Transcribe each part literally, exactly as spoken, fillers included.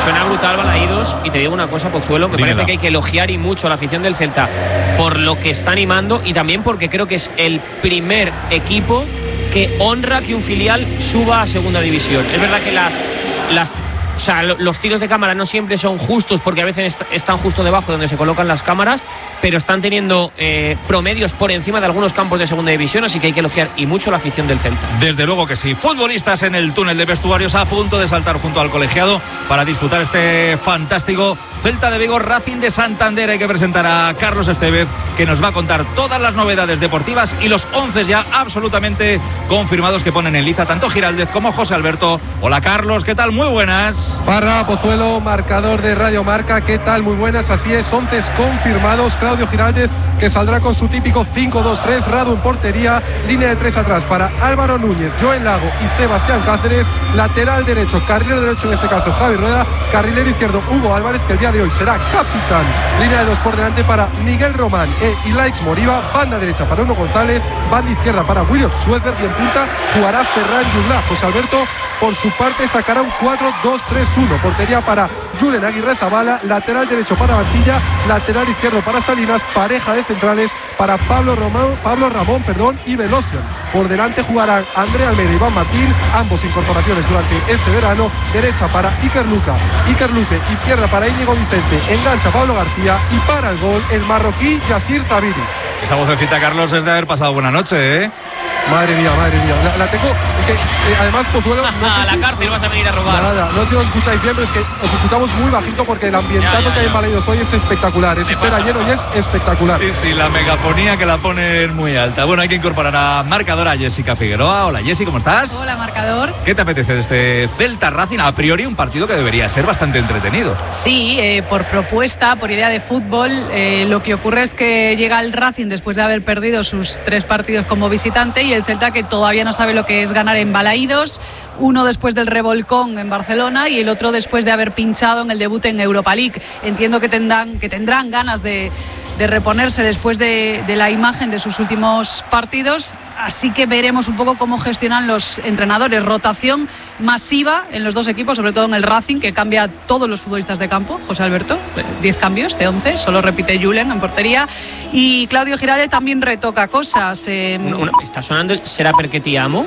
suena brutal Balaídos, y te digo una cosa, Pozuelo, me Dímelo. parece que hay que elogiar y mucho a la afición del Celta por lo que está animando, y también porque creo que es el primer equipo que honra que un filial suba a segunda división. Es verdad que las, las o sea, los tiros de cámara no siempre son justos, porque a veces est- están justo debajo de donde se colocan las cámaras, pero están teniendo eh, promedios por encima de algunos campos de segunda división, así que hay que elogiar y mucho la afición del Celta. Desde luego que sí. Futbolistas en el túnel de vestuarios a punto de saltar junto al colegiado para disputar este fantástico Celta de Vigo Racing de Santander. Hay que presentar a Carlos Estevez, que nos va a contar todas las novedades deportivas y los once ya absolutamente confirmados que ponen en liza tanto Giraldez como José Alberto. Hola Carlos, ¿qué tal? Muy buenas. Parra, Pozuelo, marcador de Radio Marca, ¿qué tal? Muy buenas, así es, once confirmados. Claudio Giraldez, que saldrá con su típico cinco dos tres, Radu en portería, línea de tres atrás para Álvaro Núñez, Joel Lago y Sebastián Cáceres, lateral derecho, carrilero derecho en este caso Javi Rueda, carrilero izquierdo Hugo Álvarez, que el día de hoy será capitán, línea de dos por delante para Miguel Román e Ilaix Moriba, banda derecha para Uno González, banda izquierda para William Suezberg, y en punta jugará Ferran Yugla. José Alberto, por su parte, sacará un cuatro dos tres uno, portería para Julen Aguirre Zabala, lateral derecho para Mantilla, lateral izquierdo para Salinas, pareja de centrales para Pablo Román, Pablo Ramón, perdón, y Velocian. Por delante jugarán André Almeida y Iván Martín, ambos incorporaciones durante este verano, derecha para Iker Luca, Iker Luque, izquierda para Íñigo Vicente, engancha Pablo García, y para el gol el marroquí Yassir Zabiri. Esa vocecita, Carlos, es de haber pasado buena noche, ¿eh? Madre mía, madre mía, la, la tengo, es que eh, además Pozuelo, no A sé la si- cárcel vas a venir a robar. Nada, no sé si os escucháis bien, pero es que os escuchamos muy bajito porque el ambientazo Ya, ya, que hay en ya. Balaídos hoy es espectacular, es Me espera pasa, lleno y es espectacular. Sí, sí, la megafonía que la ponen muy alta. Bueno, hay que incorporar a marcadora a Jessica Figueroa. Hola Jessy, ¿cómo estás? Hola, marcador. ¿Qué te apetece de este Celta Racing? A priori un partido que debería ser bastante entretenido. Sí, eh, por propuesta, por idea de fútbol, eh, lo que ocurre es que llega el Racing después de haber perdido sus tres partidos como visitante, y el Celta, que todavía no sabe lo que es ganar en Balaídos, uno después del revolcón en Barcelona y el otro después de haber pinchado en el debut en Europa League. Entiendo que tendrán, que tendrán ganas de, de reponerse después de, de la imagen de sus últimos partidos, así que veremos un poco cómo gestionan los entrenadores. Rotación masiva en los dos equipos, sobre todo en el Racing, que cambia a todos los futbolistas de campo. José Alberto, diez cambios de once, solo repite Julen en portería, y Claudio Giraldez también retoca cosas. Eh, Una- una- está sonando el Será perché ti amo.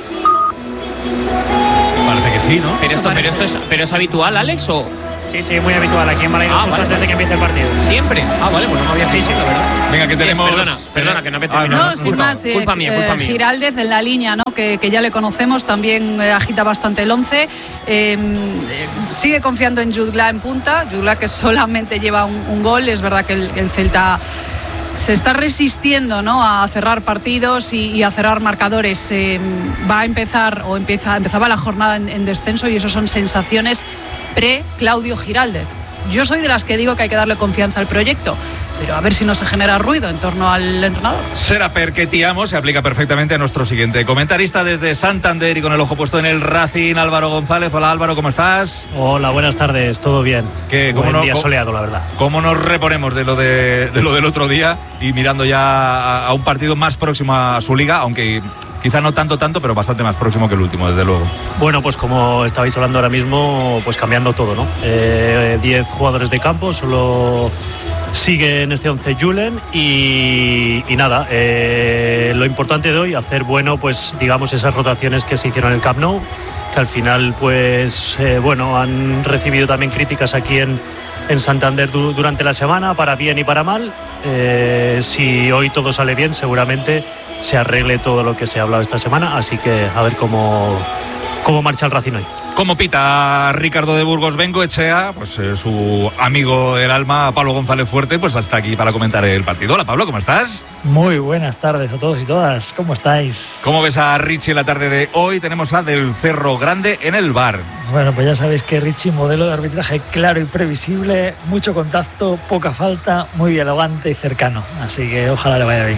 Parece que sí, ¿no? Pero esto, pero esto es, pero es habitual, Alex, o Sí, sí, muy habitual aquí en Balaídos, Ah, justo vale. antes de que empiece el partido. siempre. Ah, vale, pues no me había Sí, sí, fijado, la verdad. Venga, que tenemos... Perdona, perdona, que no me he Ah, terminado. No, no, sin culpa- más, eh, culpa mía, culpa eh, mía. Giraldez en la línea, ¿no? que, que ya le conocemos, también eh, agita bastante el once. Eh, eh, sigue confiando en Yugla en punta, Yugla que solamente lleva un, un gol. Es verdad que el, el Celta se está resistiendo, ¿no?, a cerrar partidos y, y a cerrar marcadores. Eh, va a empezar, o empieza, empezaba la jornada en, en descenso, y eso son sensaciones pre-Claudio Giraldez. Yo soy de las que digo que hay que darle confianza al proyecto, pero a ver si no se genera ruido en torno al entrenador. Será perché ti amo se aplica perfectamente a nuestro siguiente comentarista desde Santander y con el ojo puesto en el Racing, Álvaro González. Hola Álvaro, ¿cómo estás? Hola, buenas tardes, todo bien. ¿Qué, cómo Buen no- día cómo- soleado, la verdad. ¿Cómo nos reponemos de lo, de, de lo del otro día y mirando ya a, a un partido más próximo a su liga, aunque quizá no tanto, tanto, pero bastante más próximo que el último, desde luego? Bueno, pues como estabais hablando ahora mismo, pues cambiando todo, ¿no? Eh, diez jugadores de campo, solo sigue en este once Julen y, y nada, eh, lo importante de hoy, hacer bueno, pues digamos, esas rotaciones que se hicieron en el Camp Nou, que al final, pues eh, bueno, han recibido también críticas aquí en, en Santander du- durante la semana, para bien y para mal. Eh, si hoy todo sale bien, seguramente se arregle todo lo que se ha hablado esta semana, así que a ver cómo, cómo marcha el Racing hoy. Como pita Ricardo de Burgos Bengoechea, pues eh, su amigo del alma, Pablo González Fuerte, pues hasta aquí para comentar el partido. Hola Pablo, ¿cómo estás? Muy buenas tardes a todos y todas, ¿cómo estáis? ¿Cómo ves a Richie en la tarde de hoy? Tenemos la del Cerro Grande en el bar. Bueno, pues ya sabéis que Richie, modelo de arbitraje claro y previsible, mucho contacto, poca falta, muy dialogante y cercano, así que ojalá le vaya bien.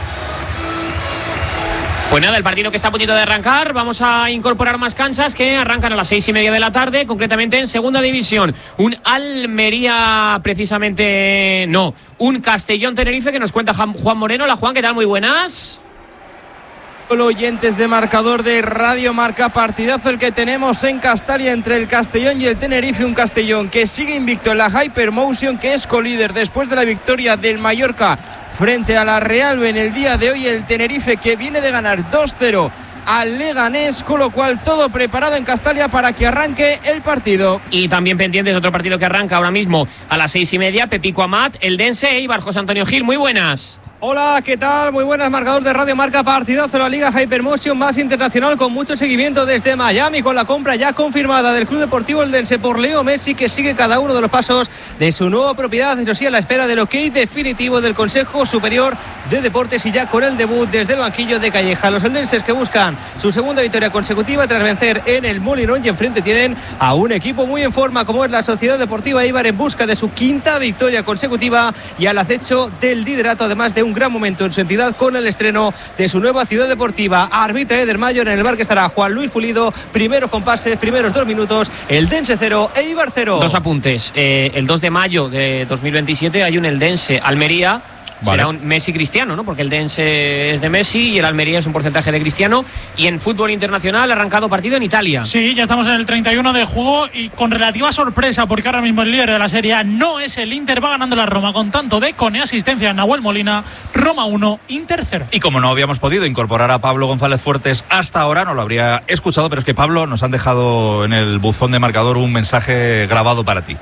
Pues nada, el partido que está a puntito de arrancar, vamos a incorporar más canchas que arrancan a las seis y media de la tarde, concretamente en segunda división. Un Almería, precisamente, no, un Castellón Tenerife que nos cuenta Juan Moreno. Hola Juan, ¿qué tal? Muy buenas. oyentes de marcador de Radio Marca, partidazo el que tenemos en Castalia entre el Castellón y el Tenerife, un Castellón que sigue invicto en la Hypermotion, que es colíder después de la victoria del Mallorca frente a la Real en el día de hoy, el Tenerife que viene de ganar dos cero al Leganés, con lo cual todo preparado en Castalia para que arranque el partido. Y también pendientes de otro partido que arranca ahora mismo a las seis y media, Pepico Amat, el Dense, Eibar. José Antonio Gil, muy buenas. Hola, ¿qué tal? Muy buenas, marcador de Radio Marca, partidazo de la Liga Hypermotion más internacional con mucho seguimiento desde Miami, con la compra ya confirmada del Club Deportivo Eldense por Leo Messi, que sigue cada uno de los pasos de su nueva propiedad, eso sí, a la espera del ok definitivo del Consejo Superior de Deportes y ya con el debut desde el banquillo de Calleja. Los eldenses que buscan su segunda victoria consecutiva tras vencer en el Molinón, y enfrente tienen a un equipo muy en forma como es la Sociedad Deportiva Eibar, en busca de su quinta victoria consecutiva y al acecho del liderato, además de un gran momento en su entidad con el estreno de su nueva ciudad deportiva. Arbitra Eder Mayor, en el bar que estará Juan Luis Pulido, primeros compases, primeros dos minutos, el Dense cero, Eibar cero. Dos apuntes, eh, el dos de mayo de dos mil veintisiete hay un Eldense Almería. Vale. Será un Messi Cristiano, ¿no? Porque el Dense es de Messi y el Almería es un porcentaje de Cristiano. Y en fútbol internacional ha arrancado partido en Italia. Sí, ya estamos en el treinta y uno de juego y con relativa sorpresa, porque ahora mismo el líder de la Serie A no es el Inter, va ganando la Roma con tanto de Cone, asistencia a Nahuel Molina. Roma uno, Inter cero. Y como no habíamos podido incorporar a Pablo González Fuertes hasta ahora, no lo habría escuchado, pero es que Pablo nos han dejado en el buzón de marcador un mensaje grabado para ti.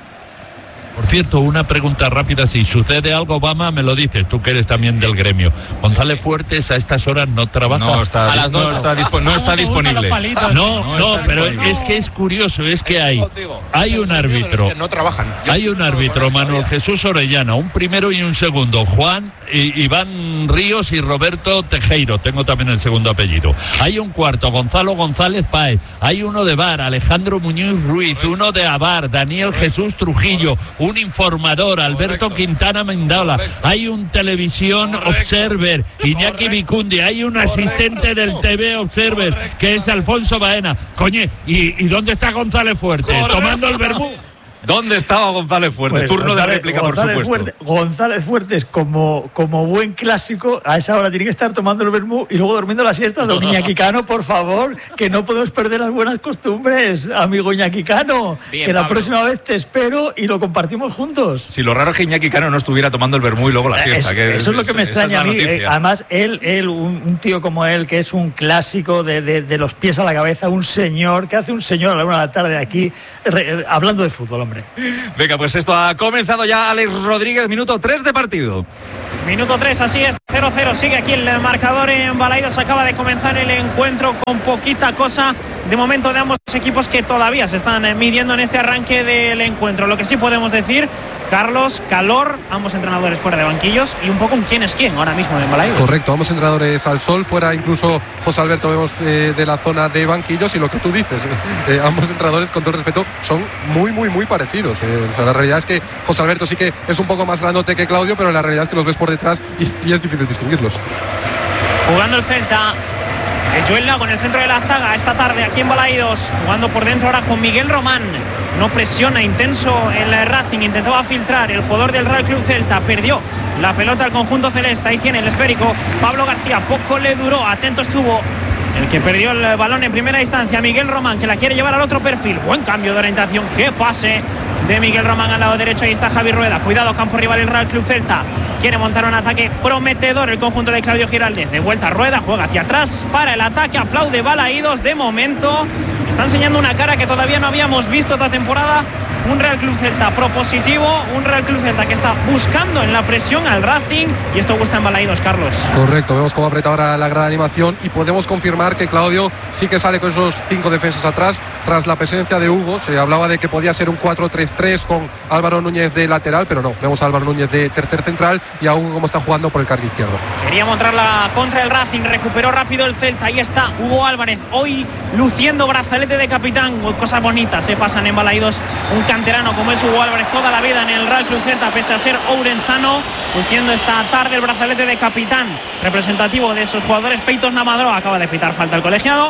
Por cierto, una pregunta rápida: si sucede algo, Obama, me lo dices, tú que eres también del gremio. González Fuertes a estas horas no trabaja. No está, a las no dos. está, dispo, no está disponible. No, no, no no pero disponible. Es que es curioso, es que hay, hay un árbitro. No trabajan. Hay un árbitro, Manuel Jesús Orellana, un primero y un segundo, Juan y Iván Ríos y Roberto Tejeiro, tengo también el segundo apellido. Hay un cuarto, Gonzalo González Páez. Hay uno de V A R, Alejandro Muñoz Ruiz. Uno de A V A R, Daniel Jesús Trujillo. Un informador, Alberto Quintana Mendola. Hay un televisión Observer, Iñaki Vicundi. Hay un asistente del T V Observer, que es Alfonso Baena. Coño, ¿y, y dónde está González Fuertes? Tomando el vermú. ¿Dónde estaba González Fuertes? Pues Turno González, de réplica, González por supuesto. Fuertes, González Fuertes, como, como buen clásico, a esa hora tiene que estar tomando el vermú y luego durmiendo la siesta. Don Iñaki Cano, por favor, que no podemos perder las buenas costumbres, amigo Iñaki Cano. Bien, que la Pablo. próxima vez te espero y lo compartimos juntos. Si lo raro es que Iñaki Cano no estuviera tomando el vermú y luego la siesta. Es- que eso es lo que me esa extraña a la mí. noticia. Eh, además, él, él un, un tío como él, que es un clásico de, de, de los pies a la cabeza, un señor, que hace un señor a la una de la tarde aquí, re- eh, hablando de fútbol, hombre. Venga, pues esto ha comenzado ya. Alex Rodríguez, minuto tres de partido. Minuto tres, así es, cero cero, sigue aquí el marcador en Balaidos, acaba de comenzar el encuentro con poquita cosa de momento de ambos equipos que todavía se están midiendo en este arranque del encuentro. Lo que sí podemos decir, Carlos, calor, ambos entrenadores fuera de banquillos y un poco un quién es quién ahora mismo en Balaidos. Correcto, ambos entrenadores al sol, fuera incluso José Alberto vemos eh, de la zona de banquillos, y lo que tú dices, eh, ambos entrenadores, con todo el respeto, son muy, muy, muy parecidos. Eh, o sea, la realidad es que José Alberto sí que es un poco más grandote que Claudio, pero la realidad es que los ves por detrás y, y es difícil distinguirlos. Jugando el Celta, es Joel Lago en el centro de la zaga esta tarde aquí en Balaidos, jugando por dentro ahora con Miguel Román. No presiona, intenso el Racing, intentaba filtrar el jugador del Real Club Celta, perdió la pelota al conjunto celeste, ahí tiene el esférico Pablo García, poco le duró, atento estuvo el que perdió el balón en primera instancia, Miguel Román, que la quiere llevar al otro perfil. Buen cambio de orientación, qué pase de Miguel Román al lado derecho. Ahí está Javi Rueda, cuidado, campo rival el Real Club Celta, quiere montar un ataque prometedor el conjunto de Claudio Giraldez. De vuelta Rueda, juega hacia atrás para el ataque, aplaude Balaidos. De momento está enseñando una cara que todavía no habíamos visto esta temporada. Un Real Club Celta propositivo, un Real Club Celta que está buscando en la presión al Racing, y esto gusta en Balaidos, Carlos. Correcto, vemos cómo aprieta ahora la gran animación y podemos confirmar que Claudio sí que sale con esos cinco defensas atrás tras la presencia de Hugo. Se hablaba de que podía ser un cuatro tres tres con Álvaro Núñez de lateral, pero no, vemos a Álvaro Núñez de tercer central y a Hugo como está jugando por el carril izquierdo. Quería montarla contra el Racing, recuperó rápido el Celta, ahí está Hugo Álvarez, hoy luciendo brazalete de capitán. Cosas bonitas se pasan en Balaidos, un canterano como es Hugo Álvarez, toda la vida en el Real Club Celta, pese a ser ourensano, luciendo esta tarde el brazalete de capitán, representativo de esos jugadores. Feitos Namadro acaba de pitar falta el colegiado,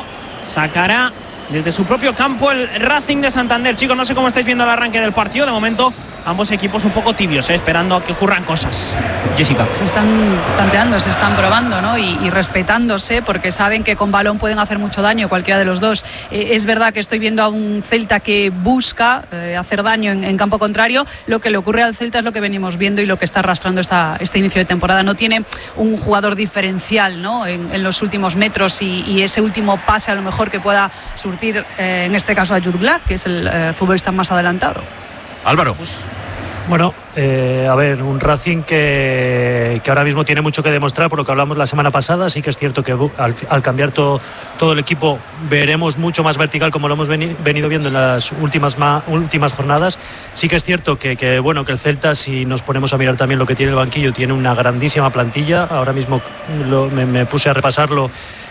sacará desde su propio campo el Racing de Santander. Chicos, no sé cómo estáis viendo el arranque del partido. De momento ambos equipos un poco tibios, ¿eh? esperando a que ocurran cosas. Jessica. Se están tanteando, se están probando, ¿no? Y, y respetándose, porque saben que con balón pueden hacer mucho daño cualquiera de los dos. Eh, es verdad que estoy viendo a un Celta que busca eh, hacer daño en, en campo contrario. Lo que le ocurre al Celta es lo que venimos viendo y lo que está arrastrando esta, este inicio de temporada. No tiene un jugador diferencial, ¿no? en, en los últimos metros y, y ese último pase a lo mejor que pueda surtir, eh, en este caso a Jude Black, que es el eh, futbolista más adelantado. Álvaro. Pues, bueno, eh, a ver, un Racing que, que ahora mismo tiene mucho que demostrar por lo que hablamos la semana pasada. Sí que es cierto que al, al cambiar todo, todo el equipo veremos mucho más vertical, como lo hemos veni, venido viendo en las últimas, ma, últimas jornadas. Sí que es cierto que, que, bueno, que el Celta, si nos ponemos a mirar también lo que tiene el banquillo, tiene una grandísima plantilla. Ahora mismo lo, me, me puse a repasarlo.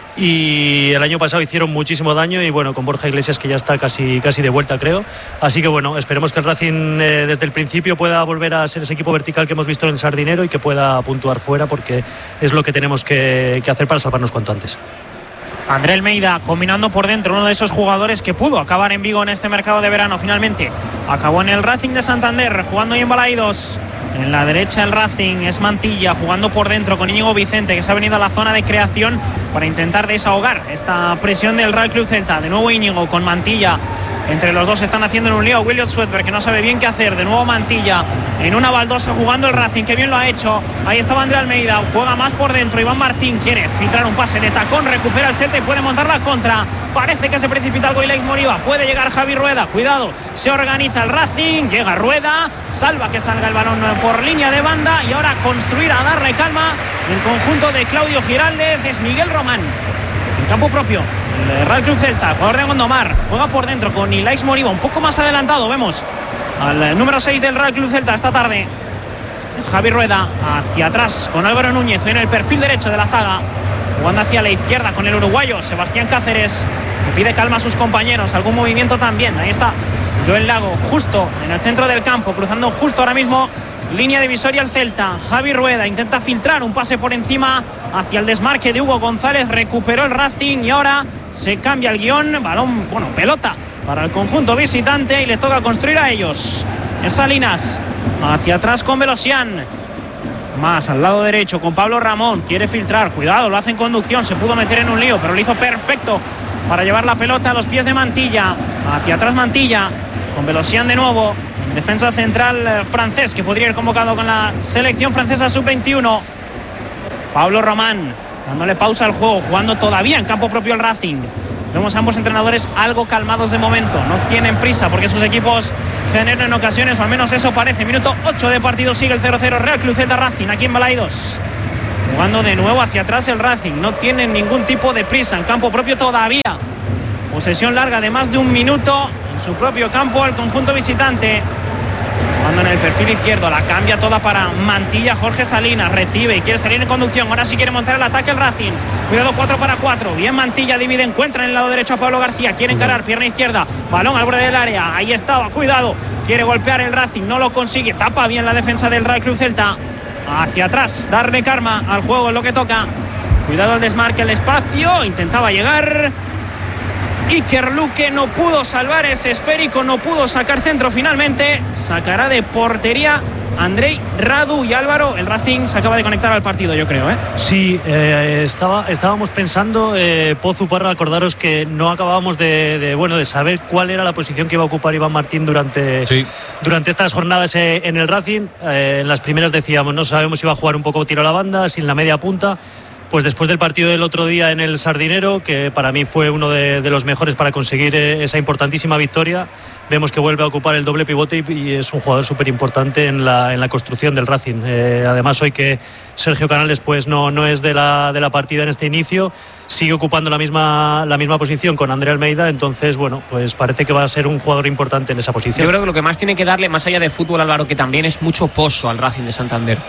Y el año pasado hicieron muchísimo daño y bueno, con Borja Iglesias que ya está casi, casi de vuelta, creo. Así que bueno, esperemos que el Racing eh, desde el principio pueda volver a ser ese equipo vertical que hemos visto en el Sardinero y que pueda puntuar fuera, porque es lo que tenemos que, que hacer para salvarnos cuanto antes. André Almeida combinando por dentro, uno de esos jugadores que pudo acabar en Vigo en este mercado de verano. Finalmente acabó en el Racing de Santander, jugando ahí en Balaídos. En la derecha el Racing es Mantilla, jugando por dentro con Íñigo Vicente, que se ha venido a la zona de creación para intentar desahogar esta presión del Real Club Celta. De nuevo Íñigo con Mantilla. Entre los dos están haciendo un lío. William Swedberg, que no sabe bien qué hacer. De nuevo Mantilla en una baldosa jugando el Racing, que bien lo ha hecho. Ahí estaba André Almeida, juega más por dentro. Iván Martín quiere filtrar un pase de tacón, recupera el Celta y puede montar la contra. Parece que se precipita algo Ilaix Moriba. Puede llegar Javi Rueda, cuidado, se organiza el Racing, llega Rueda, salva que salga el balón por línea de banda y ahora construir, a darle calma el conjunto de Claudio Giraldez. Es Miguel Román en campo propio, el Real Club Celta, el jugador de Gondomar, juega por dentro con Ilaix Moriba un poco más adelantado. Vemos al número seis del Real Club Celta esta tarde, es Javi Rueda, hacia atrás con Álvaro Núñez en el perfil derecho de la zaga, jugando hacia la izquierda con el uruguayo Sebastián Cáceres, que pide calma a sus compañeros, algún movimiento también. Ahí está Joel Lago, justo en el centro del campo, cruzando justo ahora mismo línea divisoria el Celta. Javi Rueda intenta filtrar un pase por encima hacia el desmarque de Hugo González, recuperó el Racing y ahora se cambia el guión. Balón, bueno, pelota para el conjunto visitante y les toca construir a ellos. Es Salinas, hacia atrás con Velosian, más al lado derecho con Pablo Ramón, quiere filtrar, cuidado, lo hace en conducción, se pudo meter en un lío, pero lo hizo perfecto para llevar la pelota a los pies de Mantilla. Hacia atrás Mantilla con Velosian de nuevo, defensa central francés que podría ir convocado con la selección francesa sub veintiuno. Pablo Román dándole pausa al juego, jugando todavía en campo propio el Racing. Vemos a ambos entrenadores algo calmados de momento, no tienen prisa porque sus equipos generan ocasiones, o al menos eso parece. Minuto ocho de partido, sigue el cero cero, Real Club Celta Racing aquí en Balaidos. Jugando de nuevo hacia atrás el Racing, no tienen ningún tipo de prisa en campo propio todavía. Posesión larga de más de un minuto en su propio campo el conjunto visitante. Jugando en el perfil izquierdo, la cambia toda para Mantilla. Jorge Salinas recibe y quiere salir en conducción. Ahora sí quiere montar el ataque el Racing. Cuidado, cuatro para cuatro. Bien Mantilla, divide, encuentra en el lado derecho a Pablo García. Quiere encarar, pierna izquierda. Balón al borde del área. Ahí estaba, cuidado. Quiere golpear el Racing, no lo consigue. Tapa bien la defensa del Real Club Celta. Hacia atrás, darle karma al juego es lo que toca. Cuidado el desmarque, el espacio. Intentaba llegar Iker Luque, no pudo salvar ese esférico, no pudo sacar centro finalmente. Sacará de portería Andrei Radu. Y Álvaro, el Racing se acaba de conectar al partido, yo creo, ¿eh? Sí, eh, estaba, estábamos pensando, eh, Pozu Parra, acordaros que no acabábamos de, de, bueno, de saber cuál era la posición que iba a ocupar Iván Martín durante, sí. durante estas jornadas eh, en el Racing. Eh, en las primeras decíamos, no sabemos si iba a jugar un poco tiro a la banda, sin la media punta. Pues después del partido del otro día en el Sardinero, que para mí fue uno de, de los mejores para conseguir esa importantísima victoria, vemos que vuelve a ocupar el doble pivote y, y es un jugador súper importante en la, en la construcción del Racing. Eh, además, hoy que Sergio Canales pues no, no es de la, de la partida en este inicio, sigue ocupando la misma, la misma posición con André Almeida, entonces, bueno, pues parece que va a ser un jugador importante en esa posición. Yo creo que lo que más tiene que darle, más allá de fútbol, Álvaro, que también es mucho pozo al Racing de Santander.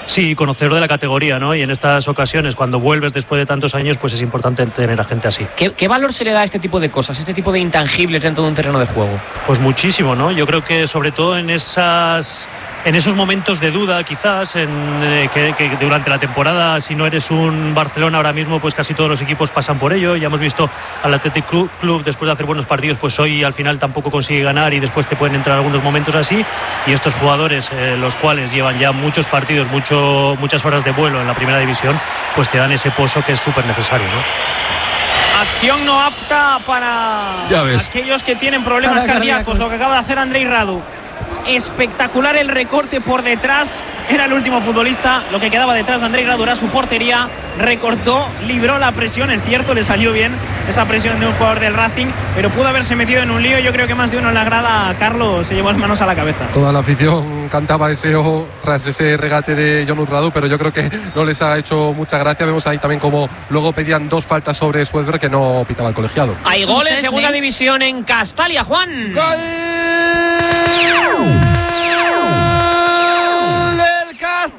Sí, conocedor de la categoría, ¿no? Y en estas ocasiones, cuando vuelves después de tantos años, pues es importante tener a gente así. ¿Qué, qué valor se le da a este tipo de cosas, este tipo de intangibles dentro de un terreno de juego? Pues muchísimo, ¿no? Yo creo que sobre todo en esas... en esos momentos de duda, quizás, en, eh, que, que durante la temporada, si no eres un Barcelona ahora mismo, pues casi todos los equipos pasan por ello. Ya hemos visto al Athletic Club, Club después de hacer buenos partidos, pues hoy al final tampoco consigue ganar y después te pueden entrar algunos momentos así. Y estos jugadores, eh, los cuales llevan ya muchos partidos, mucho, muchas horas de vuelo en la primera división, pues te dan ese pozo que es súper necesario, ¿no? Acción no apta para aquellos que tienen problemas para cardíacos, cardíacos, lo que acaba de hacer Andrei Radu. Espectacular el recorte por detrás, era el último futbolista, lo que quedaba detrás de Andrei Radu era su portería, recortó, libró la presión, es cierto, le salió bien esa presión de un jugador del Racing, pero pudo haberse metido en un lío. Yo creo que más de uno en la grada, Carlos, se llevó las manos a la cabeza. Toda la afición cantaba ese ojo tras ese regate de Jonut Radu, pero yo creo que no les ha hecho mucha gracia. Vemos ahí también como luego pedían dos faltas sobre Swedberg que no pitaba el colegiado. Hay gol en segunda división en Castalia, Juan. ¡Gol del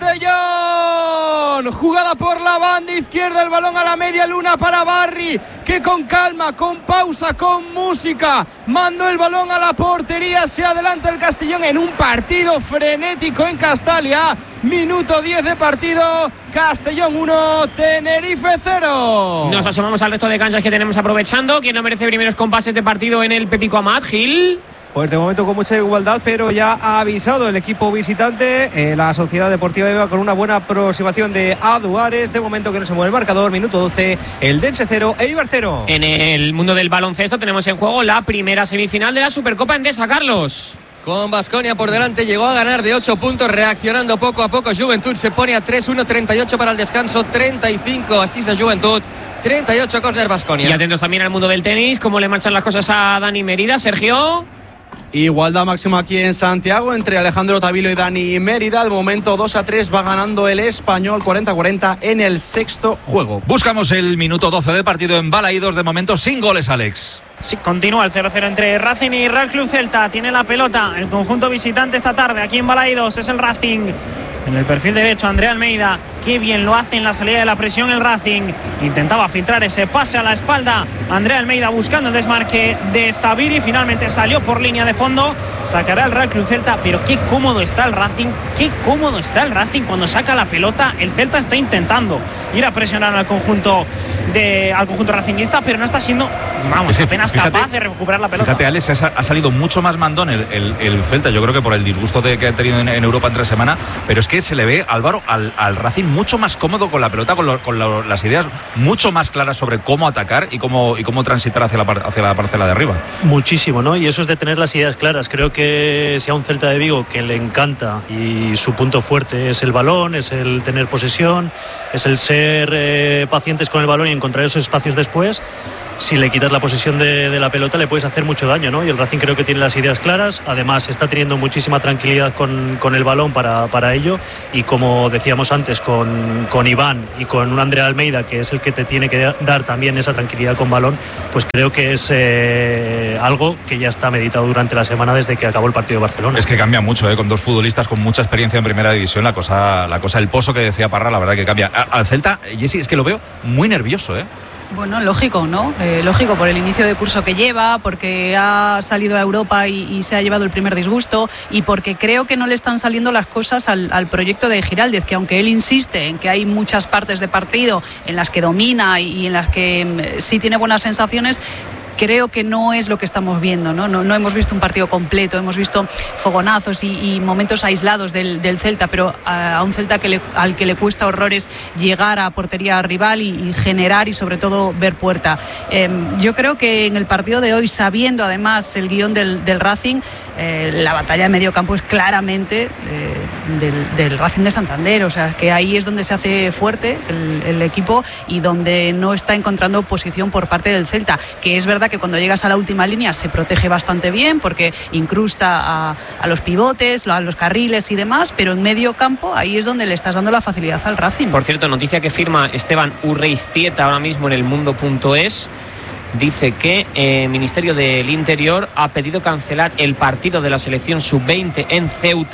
Castellón! Jugada por la banda izquierda, el balón a la media luna para Barry, que con calma, con pausa, con música, mandó el balón a la portería. Se adelanta el Castellón en un partido frenético en Castalia. Minuto diez de partido. Castellón uno, Tenerife cero. Nos asomamos al resto de canchas que tenemos aprovechando. ¿Quién no merece primeros compases de partido en el Pepico Amat, Gil? Pues de momento con mucha igualdad, pero ya ha avisado el equipo visitante. Eh, la Sociedad Deportiva Eva con una buena aproximación de Aduares. De momento que no se mueve el marcador. Minuto doce, el Dense cero, Eibar cero. En el mundo del baloncesto tenemos en juego la primera semifinal de la Supercopa Endesa, Carlos. Con Baskonia por delante, llegó a ganar de ocho puntos, reaccionando poco a poco. Juventud se pone a tres uno, treinta y ocho para el descanso, treinta y cinco así se Juventud, treinta y ocho corner Baskonia. Y atentos también al mundo del tenis, cómo le marchan las cosas a Dani Mérida, Sergio. Igualdad máxima aquí en Santiago entre Alejandro Tavilo y Dani Mérida. De momento dos a tres va ganando el español, cuarenta a cuarenta en el sexto juego. Buscamos el minuto doce de partido en Balaídos, de momento sin goles, Alex. Sí, continúa el cero cero entre Racing y Real Club Celta. Tiene la pelota el conjunto visitante esta tarde aquí en Balaídos. Es el Racing. En el perfil derecho, Andrea Almeida. Qué bien lo hace en la salida de la presión el Racing. Intentaba filtrar ese pase a la espalda. Andrea Almeida buscando el desmarque de Zaviri. Finalmente salió por línea de fondo. Sacará el Real Club Celta. Pero qué cómodo está el Racing. Qué cómodo está el Racing cuando saca la pelota. El Celta está intentando ir a presionar al conjunto de, al conjunto racinguista, pero no está siendo, vamos, sí, apenas fíjate, capaz de recuperar la pelota. Fíjate, Alex, ha salido mucho más mandón el, el, el Celta. Yo creo que por el disgusto de, que ha tenido en, en Europa entre semana. Pero es que se le ve, Álvaro, al, al Racing mucho más cómodo con la pelota, con, lo, con lo, las ideas mucho más claras sobre cómo atacar y cómo, y cómo transitar hacia la, hacia la parcela de arriba. Muchísimo, ¿no? Y eso es de tener las ideas claras. Creo que sea un Celta de Vigo que le encanta y su punto fuerte es el balón, es el tener posesión, es el ser eh, pacientes con el balón y encontrar esos espacios después. Si le quitas la posesión de, de la pelota le puedes hacer mucho daño, ¿no? Y el Racing creo que tiene las ideas claras, además está teniendo muchísima tranquilidad con, con el balón para, para ello, y como decíamos antes con, con Iván y con un Andrea Almeida, que es el que te tiene que dar también esa tranquilidad con balón, pues creo que es eh, algo que ya está meditado durante la semana desde que acabó el partido de Barcelona. Es que cambia mucho, ¿eh? Con dos futbolistas con mucha experiencia en primera división, la cosa, la cosa el pozo que decía Parra, la verdad que cambia. A, al Celta, Jessy, es que lo veo muy nervioso, ¿eh? Bueno, lógico, ¿no? Eh, lógico, por el inicio de curso que lleva, porque ha salido a Europa y, y se ha llevado el primer disgusto, y porque creo que no le están saliendo las cosas al, al proyecto de Giraldez, que aunque él insiste en que hay muchas partes de partido en las que domina y, y en las que sí tiene buenas sensaciones, creo que no es lo que estamos viendo, ¿no? No, no hemos visto un partido completo, hemos visto fogonazos y, y momentos aislados del, del Celta, pero a, a un Celta que le, al que le cuesta horrores llegar a portería rival y, y generar y sobre todo ver puerta. Eh, yo creo que en el partido de hoy, sabiendo además el guión del, del Racing, eh, la batalla de medio campo es claramente eh, del, del Racing de Santander, o sea que ahí es donde se hace fuerte el, el equipo y donde no está encontrando posición por parte del Celta, que es verdad que cuando llegas a la última línea se protege bastante bien porque incrusta a, a los pivotes, a los carriles y demás, pero en medio campo ahí es donde le estás dando la facilidad al Racing. Por cierto, noticia que firma Esteban Urreiztieta ahora mismo en el mundo punto es, dice que el eh, Ministerio del Interior ha pedido cancelar el partido de la selección sub veinte en Ceuta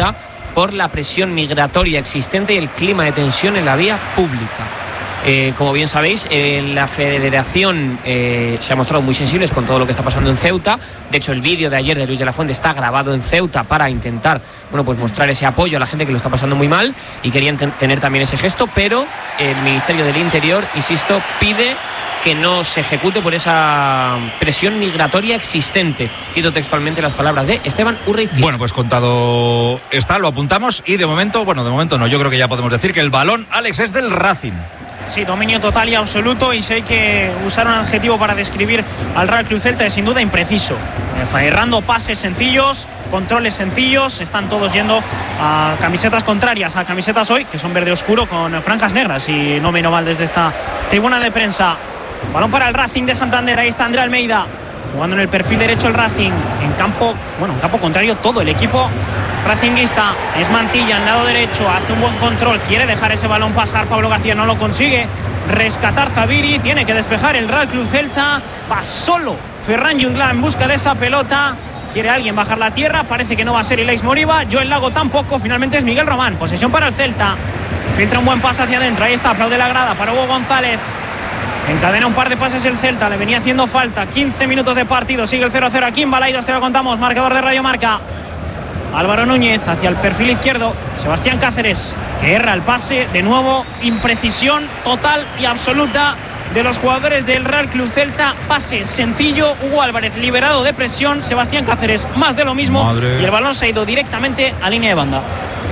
por la presión migratoria existente y el clima de tensión en la vía pública. Eh, como bien sabéis, eh, la federación eh, se ha mostrado muy sensibles con todo lo que está pasando en Ceuta. De hecho, el vídeo de ayer de Luis de la Fuente está grabado en Ceuta para intentar, bueno, pues mostrar ese apoyo a la gente que lo está pasando muy mal, y querían ten- tener también ese gesto, pero el Ministerio del Interior, insisto, pide que no se ejecute por esa presión migratoria existente. Cito textualmente las palabras de Esteban Urreitia. Bueno, pues contado está, lo apuntamos, y de momento, bueno, de momento no, yo creo que ya podemos decir que el balón, Alex, es del Racing. Sí, dominio total y absoluto, y si hay que usar un adjetivo para describir al Real Club Celta es sin duda impreciso. Errando pases sencillos, controles sencillos, están todos yendo a camisetas contrarias, a camisetas hoy que son verde oscuro con franjas negras, y no menos mal desde esta tribuna de prensa. Balón para el Racing de Santander, ahí está André Almeida, jugando en el perfil derecho el Racing, en campo, bueno, en campo contrario todo el equipo racinguista. Es Mantilla en lado derecho, hace un buen control, quiere dejar ese balón pasar, Pablo García no lo consigue rescatar. Zaviri, tiene que despejar el Real Club Celta, va solo Ferran Jutgla en busca de esa pelota, quiere alguien bajar la tierra, parece que no va a ser Ilaix Moriba, Joel Lago tampoco, finalmente es Miguel Román, posesión para el Celta, filtra un buen pase hacia adentro, ahí está, aplaude la grada para Hugo González. Encadena un par de pases el Celta, le venía haciendo falta, quince minutos de partido, sigue el cero a cero aquí en Balaidos, te lo contamos, marcador de Radio Marca. Álvaro Núñez hacia el perfil izquierdo, Sebastián Cáceres, que erra el pase, de nuevo imprecisión total y absoluta de los jugadores del Real Club Celta, pase sencillo, Hugo Álvarez liberado de presión, Sebastián Cáceres más de lo mismo. Madre. Y el balón se ha ido directamente a línea de banda.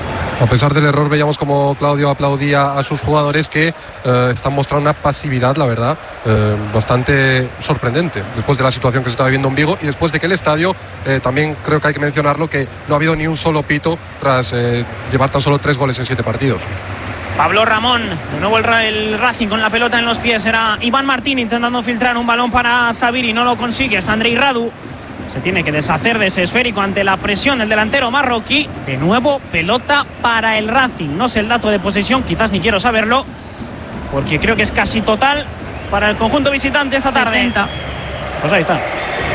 A pesar del error, veíamos como Claudio aplaudía a sus jugadores, que eh, están mostrando una pasividad, la verdad, eh, bastante sorprendente después de la situación que se está viviendo en Vigo, y después de que el estadio, eh, también creo que hay que mencionarlo, que no ha habido ni un solo pito tras eh, llevar tan solo tres goles en siete partidos. Pablo Ramón, de nuevo el, el Racing con la pelota en los pies, era Iván Martín intentando filtrar un balón para Zaviri, no lo consigue, es Andrei Radu. Se tiene que deshacer de ese esférico ante la presión del delantero marroquí. De nuevo, pelota para el Racing. No sé el dato de posesión, quizás ni quiero saberlo, porque creo que es casi total para el conjunto visitante esta tarde. setenta. Pues ahí está.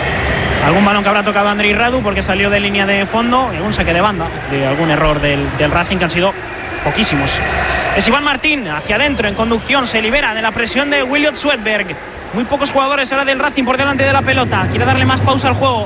Algún balón que habrá tocado Andrei Radu porque salió de línea de fondo, y algún saque de banda de algún error del, del Racing, que han sido poquísimos. Es Iván Martín hacia adentro en conducción, se libera de la presión de Williot Swedberg. Muy pocos jugadores ahora del Racing por delante de la pelota, quiere darle más pausa al juego.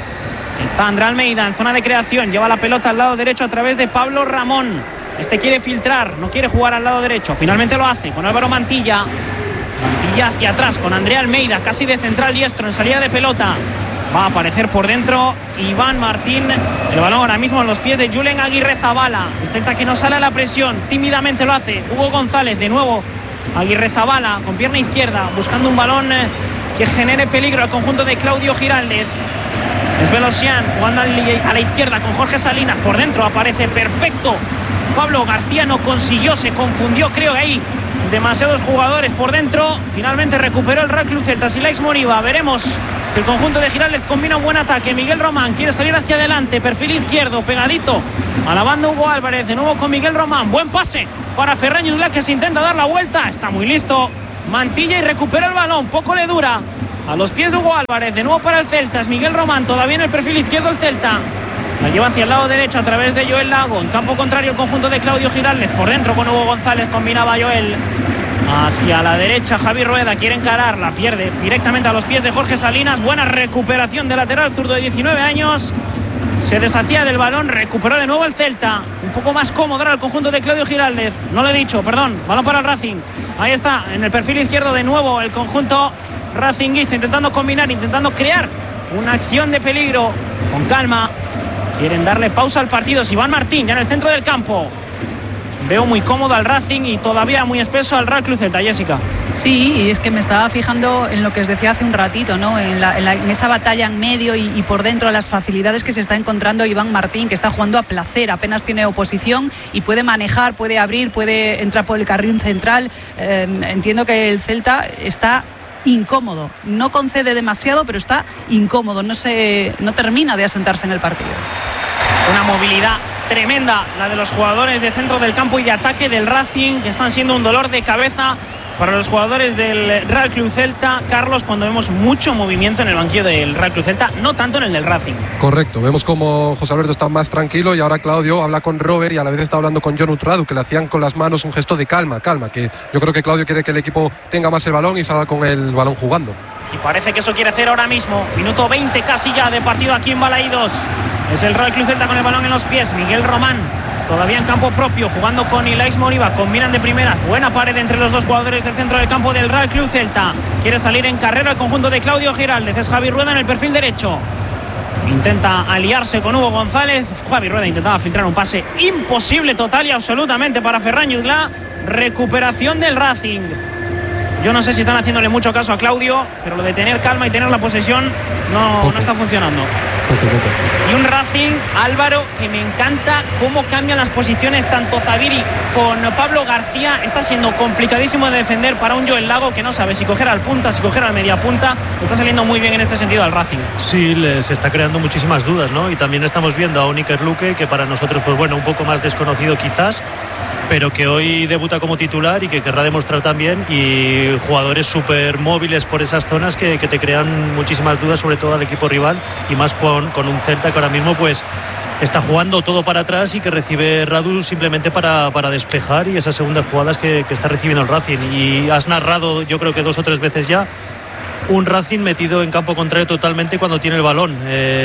Está André Almeida en zona de creación, lleva la pelota al lado derecho a través de Pablo Ramón. Este quiere filtrar, no quiere jugar al lado derecho, finalmente lo hace con Álvaro Mantilla. Mantilla hacia atrás con André Almeida, casi de central diestro en salida de pelota. Va a aparecer por dentro Iván Martín. El balón ahora mismo en los pies de Julen Aguirre Zabala. El Celta que no sale a la presión, tímidamente lo hace Hugo González, de nuevo Aguirre Zabala con pierna izquierda, buscando un balón que genere peligro al conjunto de Claudio Giraldez. Es Velosian jugando a la izquierda con Jorge Salinas, por dentro aparece perfecto Pablo García, no consiguió, se confundió, creo que ahí demasiados jugadores por dentro. Finalmente recuperó el Real Club Celta, Ilaix Moriba. Veremos si el conjunto de Giraldez combina un buen ataque. Miguel Román quiere salir hacia adelante, perfil izquierdo, pegadito a la banda Hugo Álvarez, de nuevo con Miguel Román, buen pase para Ferran Jutgla, que se intenta dar la vuelta, está muy listo Mantilla y recupera el balón, poco le dura a los pies de Hugo Álvarez, de nuevo para el Celta, es Miguel Román, todavía en el perfil izquierdo el Celta, la lleva hacia el lado derecho a través de Joel Lago, en campo contrario el conjunto de Claudio Giraldez, por dentro con Hugo González, combinaba Joel, hacia la derecha Javi Rueda, quiere encarar, la pierde directamente a los pies de Jorge Salinas, buena recuperación de lateral zurdo de diecinueve años, se deshacía del balón, recuperó de nuevo el Celta, un poco más cómodo era el conjunto de Claudio Giraldez, no lo he dicho, perdón, balón para el Racing, ahí está, en el perfil izquierdo de nuevo el conjunto racinguista, intentando combinar, intentando crear una acción de peligro, con calma, quieren darle pausa al partido, es Iván Martín ya en el centro del campo. Veo muy cómodo al Racing y todavía muy espeso al Real Club Celta, Jessica. Sí, y es que me estaba fijando en lo que os decía hace un ratito, ¿no? En, la, en, la, en esa batalla en medio y, y por dentro, las facilidades que se está encontrando Iván Martín, que está jugando a placer, apenas tiene oposición y puede manejar, puede abrir, puede entrar por el carril central. Eh, entiendo que el Celta está incómodo, no concede demasiado, pero está incómodo, no, se, no termina de asentarse en el partido. Una movilidad tremenda la de los jugadores de centro del campo y de ataque del Racing, que están siendo un dolor de cabeza para los jugadores del Real Club Celta, Carlos, cuando vemos mucho movimiento en el banquillo del Real Club Celta, no tanto en el del Racing. Correcto, vemos como José Alberto está más tranquilo y ahora Claudio habla con Robert y a la vez está hablando con Jon Urtradu, que le hacían con las manos un gesto de calma, calma, que yo creo que Claudio quiere que el equipo tenga más el balón y salga con el balón jugando. Y parece que eso quiere hacer ahora mismo. Minuto veinte casi ya de partido aquí en Balaídos. Es el Real Club Celta con el balón en los pies. Miguel Román todavía en campo propio, jugando con Ilaix Moriba. Combinan de primeras. Buena pared entre los dos jugadores del centro del campo del Real Club Celta. Quiere salir en carrera el conjunto de Claudio Giraldez. Es Javi Rueda en el perfil derecho. Intenta aliarse con Hugo González. Javi Rueda intentaba filtrar un pase imposible total y absolutamente para Ferran Jutgla. Recuperación del Racing. Yo no sé si están haciéndole mucho caso a Claudio, pero lo de tener calma y tener la posesión no, no está funcionando. Y un Racing, Álvaro, que me encanta cómo cambian las posiciones tanto Zaviri con Pablo García. Está siendo complicadísimo de defender para un Joel Lago que no sabe si coger al punta, si coger al media punta. Está saliendo muy bien en este sentido al Racing. Sí, les está creando muchísimas dudas, ¿no? Y también estamos viendo a Oniker Luque, que para nosotros, pues bueno, un poco más desconocido quizás, pero que hoy debuta como titular y que querrá demostrar también, y jugadores súper móviles por esas zonas que, que te crean muchísimas dudas, sobre todo al equipo rival, y más con, con un Celta que ahora mismo pues está jugando todo para atrás y que recibe Radu simplemente para, para despejar, y esas segundas jugadas que, que está recibiendo el Racing. Y has narrado, yo creo que dos o tres veces ya, un Racing metido en campo contrario totalmente cuando tiene el balón.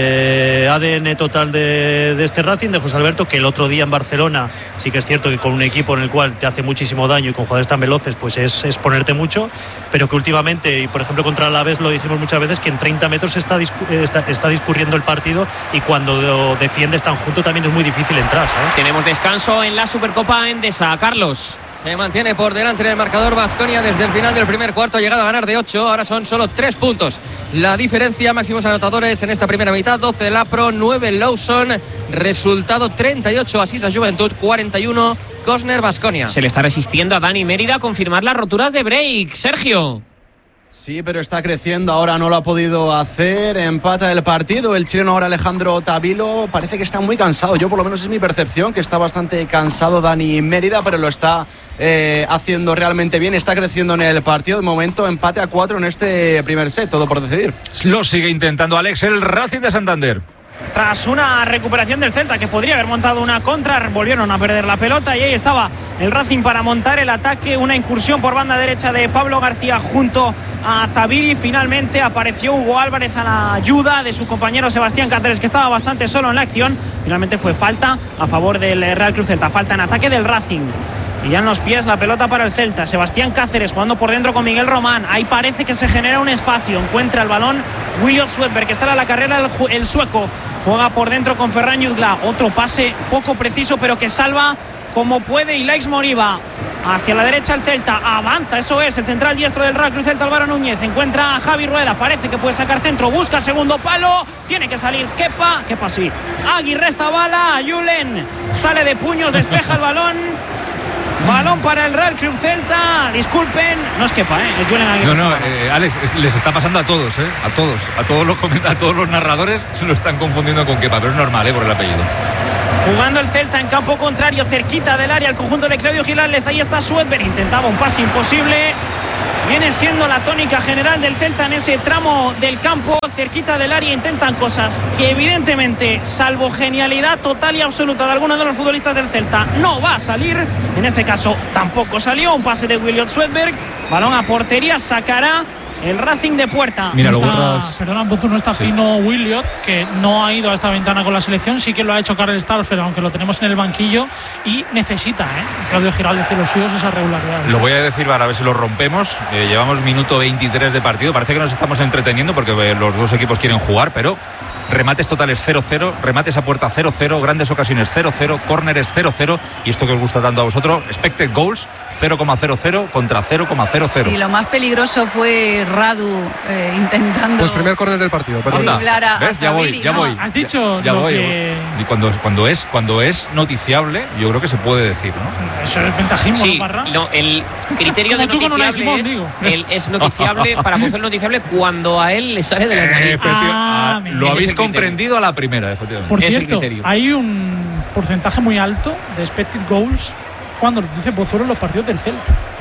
Eh, A D N total de, de este Racing, de José Alberto, que el otro día en Barcelona sí que es cierto que con un equipo en el cual te hace muchísimo daño y con jugadores tan veloces pues es, es ponerte mucho, pero que últimamente, y por ejemplo contra el Alavés lo dijimos muchas veces, que en treinta metros está, discu- está, está discurriendo el partido, y cuando lo defiendes tan junto también es muy difícil entrar, ¿sabes? Tenemos descanso en la Supercopa Endesa, Carlos. Se mantiene por delante en el marcador Baskonia desde el final del primer cuarto. Ha llegado a ganar de ocho. Ahora son solo tres puntos la diferencia. Máximos anotadores en esta primera mitad: doce Lapro, nueve Lawson. Resultado treinta y ocho Asisa Juventud, cuarenta y uno Cosner Baskonia. Se le está resistiendo a Dani Mérida a confirmar las roturas de break. Sergio. Sí, pero está creciendo, ahora no lo ha podido hacer, empata el partido, el chileno ahora Alejandro Tavilo parece que está muy cansado, yo por lo menos es mi percepción, que está bastante cansado Dani Mérida, pero lo está eh, haciendo realmente bien, está creciendo en el partido, de momento empate a cuatro en este primer set, todo por decidir. Lo sigue intentando Alex, el Racing de Santander. Tras una recuperación del Celta que podría haber montado una contra, volvieron a perder la pelota y ahí estaba el Racing para montar el ataque. Una incursión por banda derecha de Pablo García junto a Zaviri. Finalmente apareció Hugo Álvarez a la ayuda de su compañero Sebastián Cáceres, que estaba bastante solo en la acción. Finalmente fue falta a favor del Real Club Celta, falta en ataque del Racing. Y ya en los pies la pelota para el Celta. Sebastián Cáceres jugando por dentro con Miguel Román. Ahí parece que se genera un espacio. Encuentra el balón William Swedberg, que sale a la carrera el, el sueco. Juega por dentro con Ferran Jutgla. Otro pase poco preciso, pero que salva como puede Ilaix Moriba. Hacia la derecha el Celta. Avanza, eso es, el central diestro del Real Club Celta, Álvaro Núñez. Encuentra a Javi Rueda. Parece que puede sacar centro. Busca segundo palo. Tiene que salir Kepa. Kepa sí. Aguirre Zabala. Julen sale de puños, despeja el balón. Balón para el Real Club Celta. Disculpen, no es Kepa, ¿eh? Es Julen Aguirre. No, no, eh, Alex, es, les está pasando a todos, ¿eh? A todos. A todos los, a todos los narradores se lo están confundiendo con Kepa, pero es normal, ¿eh? Por el apellido. Jugando el Celta en campo contrario, cerquita del área, el conjunto de Claudio Giraldez. Ahí está Swedberg, intentaba un pase imposible. Viene siendo la tónica general del Celta en ese tramo del campo, cerquita del área. Intentan cosas que evidentemente, salvo genialidad total y absoluta de algunos de los futbolistas del Celta, no va a salir. En este caso tampoco salió. Un pase de William Swedberg, balón a portería, sacará el Racing de puerta. Mira, no está, perdona, Buzu, no está sí. fino Williot, que no ha ido a esta ventana con la selección. Sí que lo ha hecho Karel Starfeld, aunque lo tenemos en el banquillo, y necesita, ¿eh? Claudio Giraldez y los suyos esa regularidad. Lo voy a decir para ver si lo rompemos. Eh, llevamos minuto veintitrés de partido. Parece que nos estamos entreteniendo porque eh, los dos equipos quieren jugar, pero remates totales cero cero, remates a puerta cero cero, grandes ocasiones cero cero, córneres cero cero, y esto que os gusta tanto a vosotros, expected goals cero coma cero cero contra cero coma cero cero. Sí, lo más peligroso fue Radu eh, intentando. Pues primer córner del partido, perdón. A, ¿Ves? Ya voy, ya voy. No, has dicho ya, ya lo voy. Que... Y cuando, cuando, es, cuando es noticiable, yo creo que se puede decir, ¿no? Eso es ventajismo, sí, ¿no, Parra? No, el criterio de noticiable Simón, es, él es noticiable, para Buzo noticiable cuando a él le sale de la nariz. Ah, lo habéis comprendido a la primera, efectivamente. Por cierto, hay un porcentaje muy alto de expected goals cuando lo dice Pozuelo en los partidos del Celta.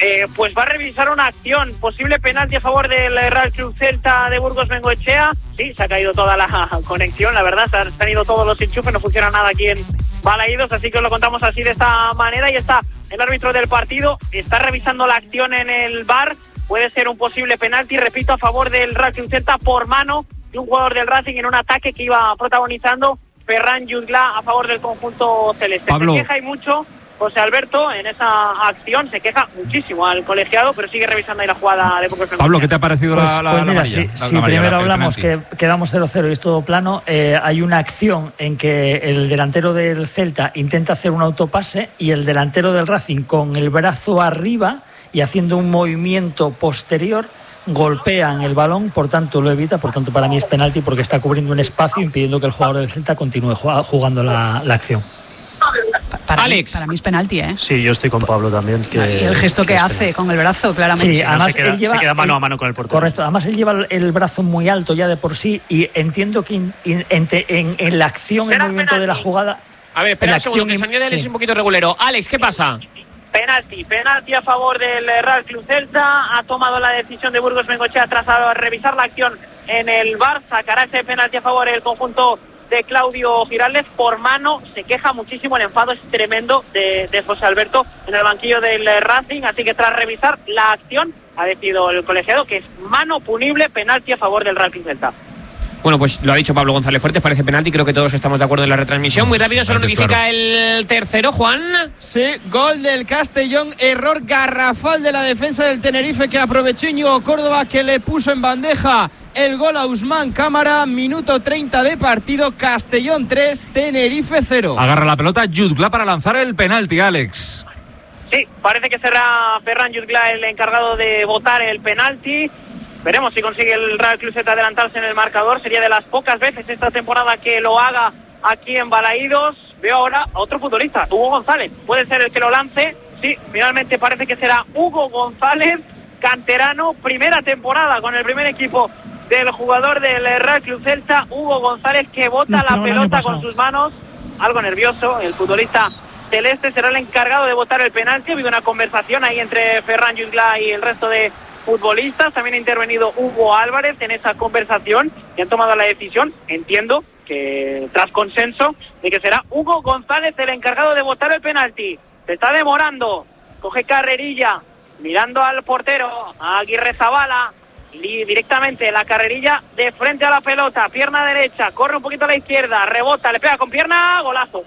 Eh, pues va a revisar una acción, posible penalti a favor del Real Club Celta de Burgos Bengoechea. Sí, se ha caído toda la conexión, la verdad, se han, se han ido todos los enchufes, no funciona nada aquí en Balaídos, así que os lo contamos así de esta manera. Y está el árbitro del partido, está revisando la acción en el V A R, puede ser un posible penalti, repito, a favor del Real Club Celta por mano de un jugador del Racing en un ataque que iba protagonizando Ferran Jutgla a favor del conjunto celeste. Pablo. Se queja y mucho José Alberto en esa acción, se queja muchísimo al colegiado, pero sigue revisando ahí la jugada de Burgos. Pablo, ¿qué te ha parecido pues, la, la, pues la mira, amarilla? Si, la, si la amarilla, primero la hablamos penalti. que quedamos cero cero y es todo plano, eh, hay una acción en que el delantero del Celta intenta hacer un autopase y el delantero del Racing con el brazo arriba y haciendo un movimiento posterior golpean el balón, por tanto lo evita, por tanto para mí es penalti porque está cubriendo un espacio impidiendo que el jugador del Celta continúe jugando la, la acción. Para Alex. Mí, para mí es penalti, ¿eh? Sí, yo estoy con Pablo también. Que, y el gesto que, que hace penalti. con el brazo, claramente. Sí, además no, se, queda, él lleva, se queda mano él, a mano con el portero. Correcto, además él lleva el brazo muy alto ya de por sí y entiendo que in, in, en, en, en la acción, el movimiento de la jugada... A ver, espera un segundo, que el sonido de él es un poquito regulero. Alex, ¿qué pasa? Penalti, penalti a favor del Real Club Celta. Ha tomado la decisión de Burgos Bengoechea tras revisar la acción en el V A R. Sacará ese penalti a favor el conjunto de Claudio Giraldez por mano. Se queja muchísimo, el enfado es tremendo de, de José Alberto en el banquillo del Racing. Así que tras revisar la acción ha decidido el colegiado que es mano punible, penalti a favor del Real Club Celta. Bueno, pues lo ha dicho Pablo González Fuertes, parece penalti, creo que todos estamos de acuerdo en la retransmisión. Muy rápido, solo notifica el tercero, Juan. Sí, gol del Castellón, error garrafal de la defensa del Tenerife que aprovechó Íñigo Córdoba, que le puso en bandeja el gol a Usman Cámara. Minuto treinta de partido, Castellón tres, Tenerife cero. Agarra la pelota Jutgla para lanzar el penalti, Alex. Sí, parece que será Ferran Jutgla el encargado de votar el penalti. Veremos si consigue el Real Club Celta adelantarse en el marcador. Sería de las pocas veces esta temporada que lo haga aquí en Balaídos. Veo ahora a otro futbolista, Hugo González. Puede ser el que lo lance. Sí, finalmente parece que será Hugo González, canterano. Primera temporada con el primer equipo del jugador del Real Club Celta, Hugo González, que bota la pelota con sus manos. Algo nervioso. El futbolista celeste será el encargado de votar el penalti. Ha habido una conversación ahí entre Ferran Jutgla y el resto de futbolistas. También ha intervenido Hugo Álvarez en esa conversación y han tomado la decisión, entiendo que tras consenso, de que será Hugo González el encargado de votar el penalti. Se está demorando, coge carrerilla, mirando al portero, a Aguirre Zabala, directamente la carrerilla de frente a la pelota, pierna derecha, corre un poquito a la izquierda, rebota, le pega con pierna, golazo.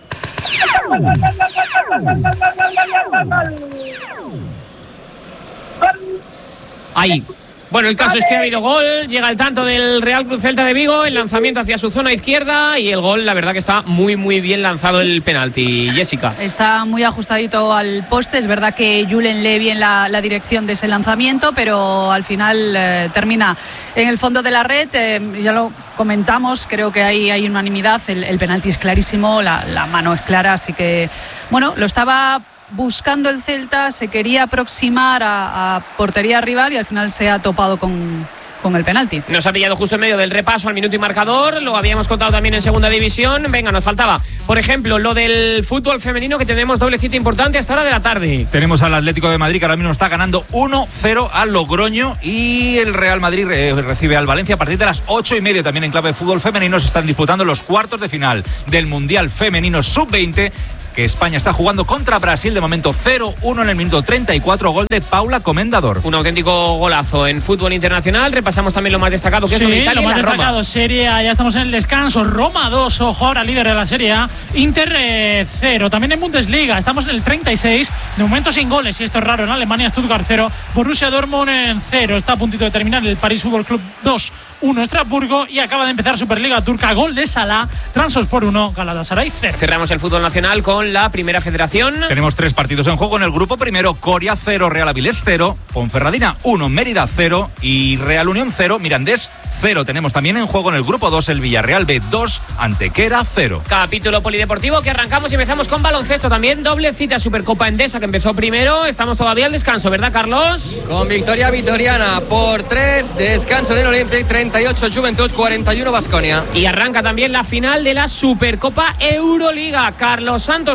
Ahí. Bueno, el caso es que ha habido gol, llega el tanto del Real Club Celta de Vigo, el lanzamiento hacia su zona izquierda y el gol, la verdad que está muy muy bien lanzado el penalti, Jessica. Está muy ajustadito al poste, es verdad que Julen lee bien la, la dirección de ese lanzamiento, pero al final eh, termina en el fondo de la red, eh, ya lo comentamos, creo que hay, hay unanimidad, el, el penalti es clarísimo, la, la mano es clara, así que bueno, lo estaba buscando el Celta, se quería aproximar a, a portería rival y al final se ha topado con, con el penalti. Nos ha pillado justo en medio del repaso al minuto y marcador, lo habíamos contado también en segunda división. Venga, nos faltaba, por ejemplo, lo del fútbol femenino, que tenemos doble cita importante hasta hora de la tarde. Tenemos al Atlético de Madrid, que ahora mismo está ganando uno cero al Logroño, y el Real Madrid recibe al Valencia a partir de las ocho y media. También en clave de fútbol femenino se están disputando los cuartos de final del Mundial Femenino sub veinte, que España está jugando contra Brasil, de momento cero uno en el minuto treinta y cuatro, gol de Paula Comendador. Un auténtico golazo en fútbol internacional. Repasamos también lo más destacado, que sí, es lo de Italia, lo más la destacado, Roma. Serie A, ya estamos en el descanso. Roma dos, ojo, ahora líder de la Serie A. Inter eh, cero. También en Bundesliga, estamos en el treinta y seis, de momento sin goles, y esto es raro. En Alemania, Stuttgart cero, Borussia Dortmund en cero. Está a puntito de terminar el París Fútbol Club dos uno, Estrasburgo, y acaba de empezar Superliga Turca, gol de Salah, Trabzonspor uno, Galatasaray cero. Cerramos el fútbol nacional con la primera federación. Tenemos tres partidos en juego en el grupo primero: Coria cero, Real Avilés cero, Ponferradina uno, Mérida cero y Real Unión cero, Mirandés cero. Tenemos también en juego en el grupo dos el Villarreal B dos, Antequera cero. Capítulo polideportivo que arrancamos y empezamos con baloncesto también. Doble cita Supercopa Endesa, que empezó primero. Estamos todavía al descanso, ¿verdad, Carlos? Con victoria vitoriana por tres, descanso en el Olympic, treinta y ocho Juventud, cuarenta y uno Baskonia. Y arranca también la final de la Supercopa Euroliga. Carlos Santos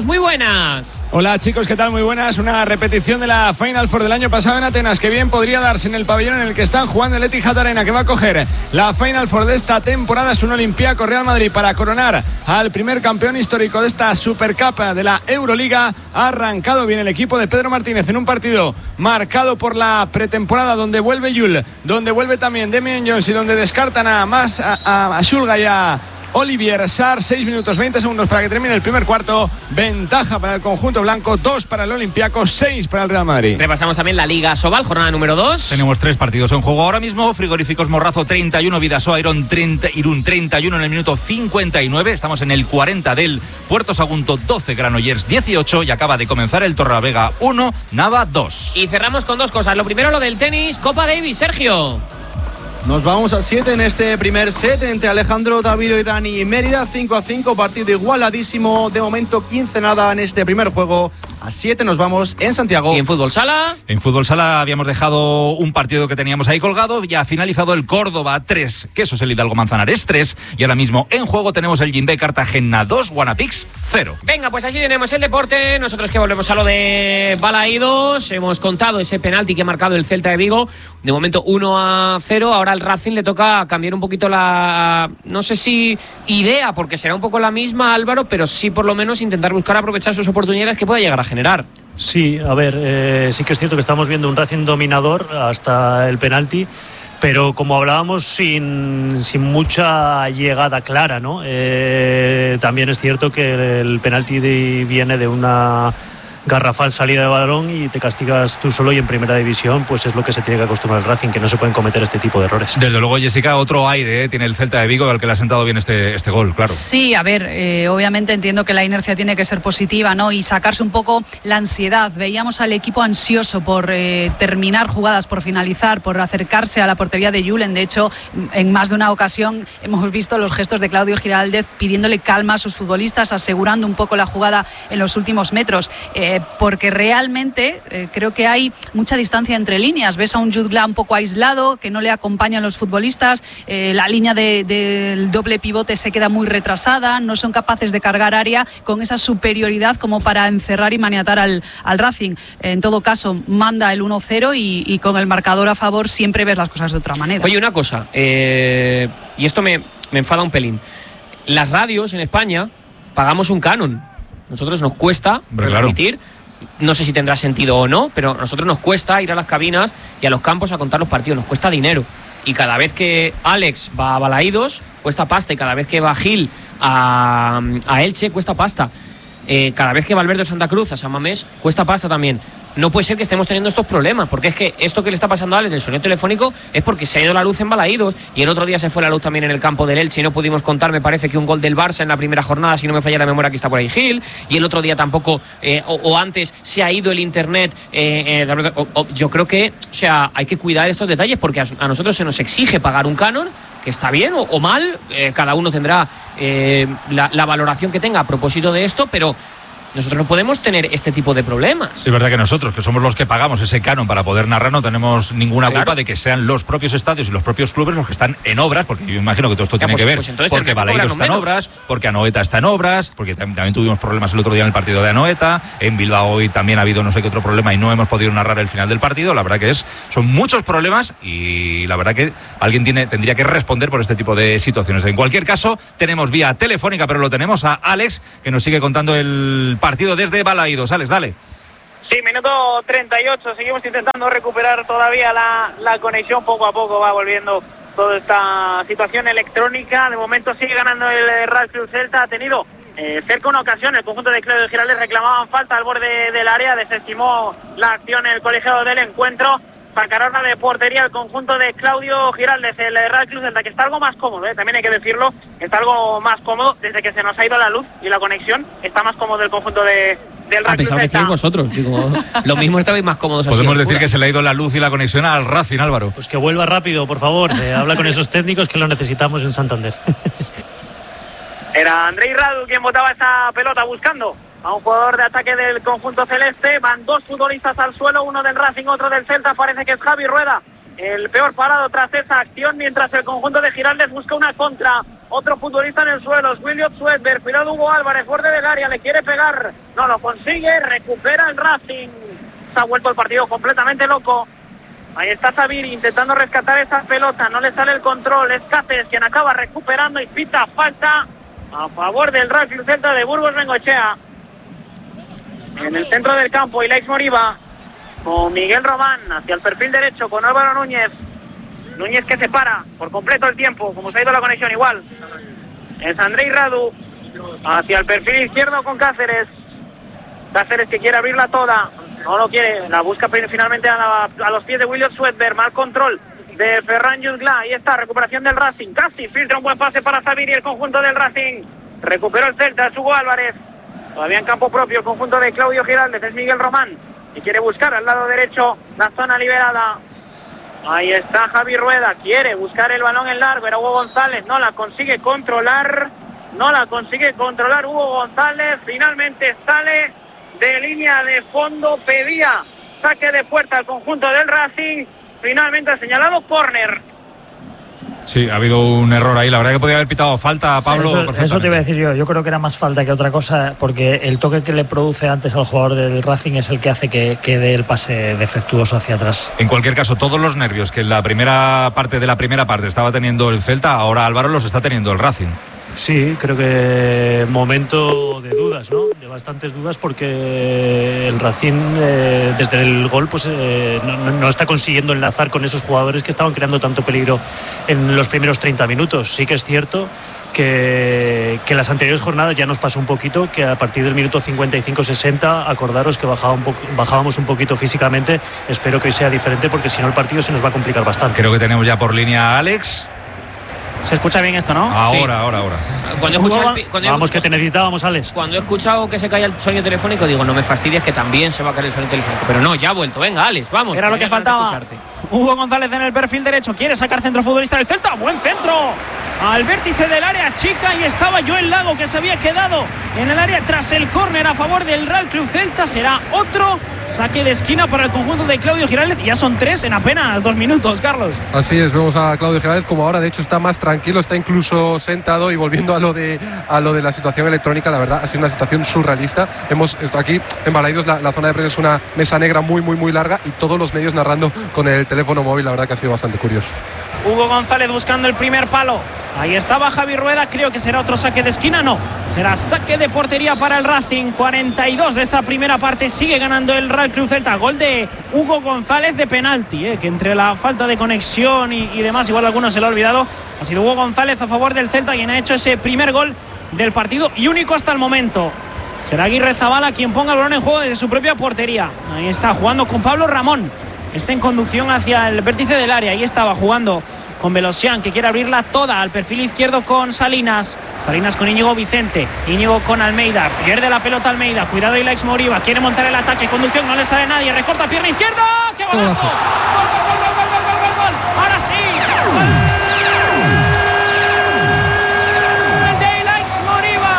Carlos, muy buenas. Hola chicos, ¿qué tal? Muy buenas. Una repetición de la Final Four del año pasado en Atenas, que bien podría darse en el pabellón en el que están jugando el Etihad Arena, que va a coger la Final Four de esta temporada. Es un Olympiacos Real Madrid para coronar al primer campeón histórico de esta Supercup de la Euroliga. Ha arrancado bien el equipo de Pedro Martínez en un partido marcado por la pretemporada, donde vuelve Yul, donde vuelve también Damian Jones y donde descartan a más a, a, a Shulga y a Olivier Sarr. Seis minutos veinte segundos para que termine el primer cuarto. Ventaja para el conjunto blanco, dos para el Olympiacos, seis para el Real Madrid. Repasamos también la Liga Sobal, jornada número dos. Tenemos tres partidos en juego ahora mismo. Frigoríficos Morrazo treinta y uno, Vidasoa Irún treinta, Irún treinta y uno en el minuto cincuenta y nueve. Estamos en el cuarenta del Puerto Sagunto doce, Granollers dieciocho, y acaba de comenzar el Torrelavega uno, Nava dos. Y cerramos con dos cosas. Lo primero, lo del tenis, Copa Davis, Sergio. Nos vamos a siete en este primer set entre Alejandro Tavilo y Dani Mérida. cinco a cinco, partido igualadísimo. De momento quince nada en este primer juego. A siete nos vamos en Santiago. ¿Y en fútbol sala? En fútbol sala habíamos dejado un partido que teníamos ahí colgado. Ya ha finalizado el Córdoba tres, que eso es el Hidalgo Manzanares tres. Y ahora mismo en juego tenemos el Jimbe Cartagena dos, Guanapix cero. Venga, pues así tenemos el deporte. Nosotros que volvemos a lo de Balaídos. Hemos contado ese penalti que ha marcado el Celta de Vigo. De momento uno a cero. Ahora al Racing le toca cambiar un poquito la, no sé si idea, porque será un poco la misma, Álvaro, pero sí por lo menos intentar buscar aprovechar sus oportunidades que pueda llegar a generar. Sí, a ver, eh, sí que es cierto que estamos viendo un Racing dominador hasta el penalti, pero como hablábamos, sin, sin mucha llegada clara, ¿no? Eh, también es cierto que el penalti de, viene de una garrafal salida de balón y te castigas tú solo, y en primera división pues es lo que se tiene que acostumbrar el Racing, que no se pueden cometer este tipo de errores. Desde luego, Jessica, otro aire ¿eh? tiene el Celta de Vigo, al que le ha sentado bien este, este gol, claro. Sí, a ver, eh, obviamente entiendo que la inercia tiene que ser positiva, ¿no? Y sacarse un poco la ansiedad. Veíamos al equipo ansioso por eh, terminar jugadas, por finalizar, por acercarse a la portería de Julen. De hecho, en más de una ocasión hemos visto los gestos de Claudio Giraldez pidiéndole calma a sus futbolistas, asegurando un poco la jugada en los últimos metros. Eh, porque realmente eh, creo que hay mucha distancia entre líneas. Ves a un Jutgla un poco aislado, que no le acompañan los futbolistas, eh, la línea de, del doble pivote se queda muy retrasada, no son capaces de cargar área con esa superioridad como para encerrar y maniatar al, al Racing. En todo caso, manda el uno cero y, y con el marcador a favor siempre ves las cosas de otra manera. Oye, una cosa, eh, y esto me, me enfada un pelín. Las radios en España pagamos un canon. Nosotros nos cuesta transmitir, no sé si tendrá sentido o no, pero a nosotros nos cuesta ir a las cabinas y a los campos a contar los partidos, nos cuesta dinero. Y cada vez que Alex va a Balaídos, cuesta pasta, y cada vez que va Gil a, a Elche, cuesta pasta. Eh, cada vez que va Valverde Santa Cruz a San Mamés, cuesta pasta también. No puede ser que estemos teniendo estos problemas, porque es que esto que le está pasando a Alex del sonido telefónico es porque se ha ido la luz en Balaídos, y el otro día se fue la luz también en el campo del Elche y no pudimos contar, me parece que un gol del Barça en la primera jornada, si no me falla la memoria, que está por ahí Gil, y el otro día tampoco, eh, o, o antes se ha ido el internet. eh, eh, o, o, yo creo que, o sea, hay que cuidar estos detalles, porque a, a nosotros se nos exige pagar un canon, que está bien o, o mal, eh, cada uno tendrá eh, la, la valoración que tenga a propósito de esto, pero nosotros no podemos tener este tipo de problemas. Es verdad que nosotros, que somos los que pagamos ese canon para poder narrar, no tenemos ninguna claro. culpa de que sean los propios estadios y los propios clubes los que están en obras, porque yo imagino que todo esto ya, tiene pues, que ver, pues porque Balaídos está en obras, porque Anoeta está en obras, porque también, también tuvimos problemas el otro día en el partido de Anoeta, en Bilbao hoy también ha habido no sé qué otro problema y no hemos podido narrar el final del partido. La verdad que es son muchos problemas, y la verdad que alguien tiene tendría que responder por este tipo de situaciones. En cualquier caso, tenemos vía telefónica, pero lo tenemos a Alex, que nos sigue contando el partido desde Balaídos. Alex, dale. Sí, minuto treinta y ocho, seguimos intentando recuperar todavía la, la conexión, poco a poco va volviendo toda esta situación electrónica. De momento sigue ganando el Real Club Celta, ha tenido eh, cerca una ocasión, el conjunto de Claudio Giraldez reclamaban falta al borde del área, desestimó la acción el colegiado del encuentro. Sacará una de portería el conjunto de Claudio Giraldez, el Real Club Celta, que está algo más cómodo, ¿eh? También hay que decirlo, está algo más cómodo desde que se nos ha ido la luz y la conexión, está más cómodo el conjunto de, del Real Club Celta. Decir vosotros, digo, lo mismo estabais más cómodos. Podemos así, decir que se le ha ido la luz y la conexión al Racing, Álvaro. Pues que vuelva rápido, por favor, eh, habla con esos técnicos que lo necesitamos en Santander. Era Andrei Radu quien botaba esa pelota buscando a un jugador de ataque del conjunto celeste. Van dos futbolistas al suelo, uno del Racing, otro del Celta. Parece que es Javi Rueda el peor parado tras esa acción, mientras el conjunto de Giraldez busca una contra. Otro futbolista en el suelo, William Swedberg, cuidado Hugo Álvarez, borde del área, le quiere pegar, no lo consigue, recupera el Racing. Se ha vuelto el partido completamente loco. Ahí está Sabir intentando rescatar esa pelota, no le sale el control, es Cáceres quien acaba recuperando y pita falta a favor del Real Club Celta de Burgos Bengoechea. En el centro del campo, Ilaix Moriba con Miguel Román hacia el perfil derecho con Álvaro Núñez. Núñez que se para por completo el tiempo, como se ha ido la conexión igual. Es Andrei Radu hacia el perfil izquierdo con Cáceres. Cáceres que quiere abrirla toda, no lo quiere, la busca finalmente a, la, a los pies de William Swedberg. Mal control de Ferran Jutgla. Ahí está, recuperación del Racing. Casi filtra un buen pase para Sabir y el conjunto del Racing. Recuperó el Celta, es Hugo Álvarez. Todavía en campo propio el conjunto de Claudio Giraldez, es Miguel Román. Y quiere buscar al lado derecho la zona liberada. Ahí está Javi Rueda, quiere buscar el balón en largo, era Hugo González, no la consigue controlar, no la consigue controlar Hugo González, finalmente sale de línea de fondo, pedía saque de puerta al conjunto del Racing, finalmente ha señalado córner. Sí, ha habido un error ahí. La verdad que podía haber pitado falta a Pablo. Sí, eso, eso te iba a decir yo. Yo creo que era más falta que otra cosa, porque el toque que le produce antes al jugador del Racing es el que hace que, que dé el pase defectuoso hacia atrás. En cualquier caso, todos los nervios que en la primera parte de la primera parte estaba teniendo el Celta, ahora Álvaro los está teniendo el Racing. Sí, creo que momento de dudas, ¿no? De bastantes dudas, porque el Racing eh, desde el gol pues eh, no, no está consiguiendo enlazar con esos jugadores que estaban creando tanto peligro en los primeros treinta minutos. Sí que es cierto que, que las anteriores jornadas ya nos pasó un poquito, que a partir del minuto cincuenta y cinco sesenta, acordaros que bajaba un po- bajábamos un poquito físicamente. Espero que hoy sea diferente, porque si no el partido se nos va a complicar bastante. Creo que tenemos ya por línea a Alex. Se escucha bien esto, ¿no? Ahora, Sí. ahora, ahora. Cuando he escuchado el- cuando he- Vamos, que te necesitábamos, Alex. Cuando he escuchado que se caía el sonido telefónico, digo, no me fastidies, que también se va a caer el sonido telefónico. Pero no, ya ha vuelto. Venga, Alex, vamos. Era lo que Tenía ganas de faltaba. escucharte. Hugo González en el perfil derecho, quiere sacar centro futbolista del Celta, buen centro al vértice del área chica, y estaba Joel Lago, que se había quedado en el área tras el córner a favor del Real Club Celta. Será otro saque de esquina para el conjunto de Claudio Giraldez, y ya son tres en apenas dos minutos, Carlos. Así es, vemos a Claudio Giraldez como ahora de hecho está más tranquilo, está incluso sentado. Y volviendo a lo de a lo de la situación electrónica, la verdad ha sido una situación surrealista. Hemos esto aquí en Balaidos, la, la zona de prensa es una mesa negra muy muy muy larga, y todos los medios narrando con el teléfono móvil. La verdad que ha sido bastante curioso. Hugo González buscando el primer palo. Ahí estaba Javi Rueda, creo que será otro saque de esquina, no, será saque de portería para el Racing. cuarenta y dos de esta primera parte, sigue ganando el Real Club Celta. Gol de Hugo González de penalti, eh, que entre la falta de conexión y, y demás, igual alguno se lo ha olvidado, ha sido Hugo González a favor del Celta quien ha hecho ese primer gol del partido y único hasta el momento. Será Aguirre Zabala quien ponga el balón en juego desde su propia portería. Ahí está jugando con Pablo Ramón, está en conducción hacia el vértice del área. Ahí estaba jugando con Velosian, que quiere abrirla toda al perfil izquierdo con Salinas. Salinas con Íñigo Vicente. Íñigo con Almeida. Pierde la pelota Almeida. Cuidado Ilaix Moriba. Quiere montar el ataque. Conducción, no le sale nadie. Recorta pierna izquierda. ¡Qué golazo! ¡Gol, gol, gol, gol, gol, gol, gol, gol! ¡Ahora sí! ¡Gol de Ilaix Moriba!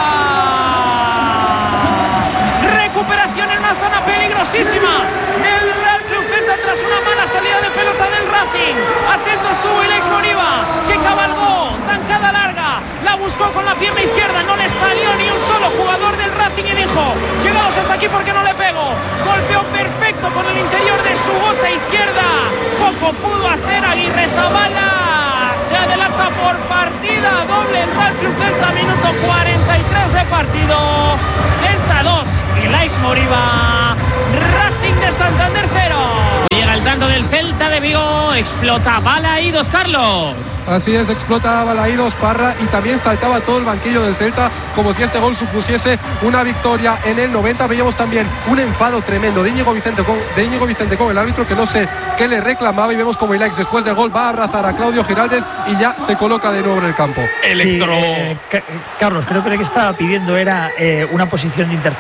Recuperación en una zona peligrosísima del Real Club Celta tras una mala salida de pelota del Racing. Atento estuvo Ilaix Moriba, que cabalgó, zancada larga, la buscó con la pierna izquierda, no le salió ni un solo jugador del Racing y dijo, llegados hasta aquí porque no le pego. Golpeó perfecto con el interior de su bota izquierda, poco pudo hacer Aguirre Zabala. Se adelanta por partida doble el Real Club Celta, minuto cuarenta y tres de partido. Celta dos, Ilaix Moriba. Racing de Santander cero. Llega el tanto del Celta de Vigo, explota Balaidos, Carlos. Así es, explota Balaidos, Parra, y también saltaba todo el banquillo del Celta como si este gol supusiese una victoria en el noventa. Veíamos también un enfado tremendo de Íñigo Vicente con, de Íñigo Vicente con el árbitro, que no sé qué le reclamaba, y vemos como Ilaix después del gol va a abrazar a Claudio Giraldez y ya se coloca de nuevo en el campo. Sí, eh, Carlos, creo que lo que estaba pidiendo era eh, una posición de interferencia al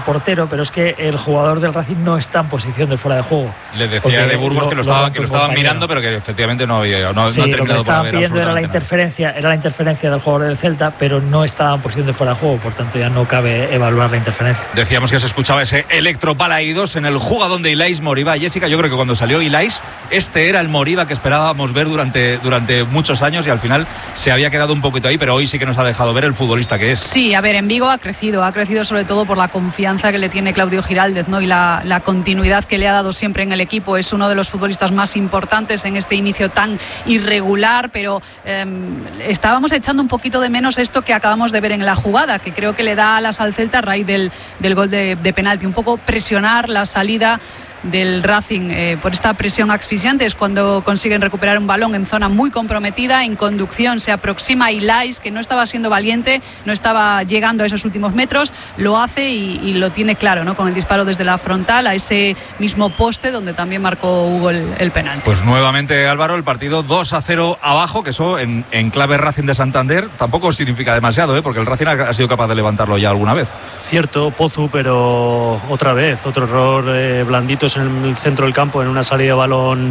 portero, pero es que el jugador del Racing no está en posición de fuera de juego. Le decía de Burgos lo, que lo, estaba, que lo estaban mirando, pero que efectivamente no había no, sí, no lo que le estaban pidiendo era la interferencia, nada. era la interferencia del jugador del Celta, pero no estaba en posición de fuera de juego, por tanto ya no cabe evaluar la interferencia. Decíamos que se escuchaba ese electro Balaídos en el jugadón de Ilais Moriba. Jessica, yo creo que cuando salió Ilais, este era el Moriba que esperábamos ver durante, durante muchos años y al final se había quedado un poquito ahí, pero hoy sí que nos ha dejado ver el futbolista que es. Sí, a ver, en Vigo ha crecido, ha crecido sobre todo por la confianza que le tiene Claudio Giraldez, ¿no? Y la, la continuidad que le ha dado siempre en el equipo. Es uno de los futbolistas más importantes en este inicio tan irregular, pero eh, estábamos echando un poquito de menos esto que acabamos de ver en la jugada, que creo que le da alas al Celta a raíz del, del gol de, de penalti, un poco presionar la salida del Racing eh, por esta presión asfixiante. Es cuando consiguen recuperar un balón en zona muy comprometida, en conducción se aproxima Ilais, que no estaba siendo valiente, no estaba llegando a esos últimos metros, lo hace y, y lo tiene claro, ¿no? Con el disparo desde la frontal a ese mismo poste donde también marcó Hugo el, el penal. Pues nuevamente, Álvaro, el partido dos a cero abajo, que eso en, en clave Racing de Santander tampoco significa demasiado, ¿eh? Porque el Racing ha, ha sido capaz de levantarlo ya alguna vez. Cierto, Pozu, pero otra vez, otro error eh, blandito en el centro del campo, en una salida de balón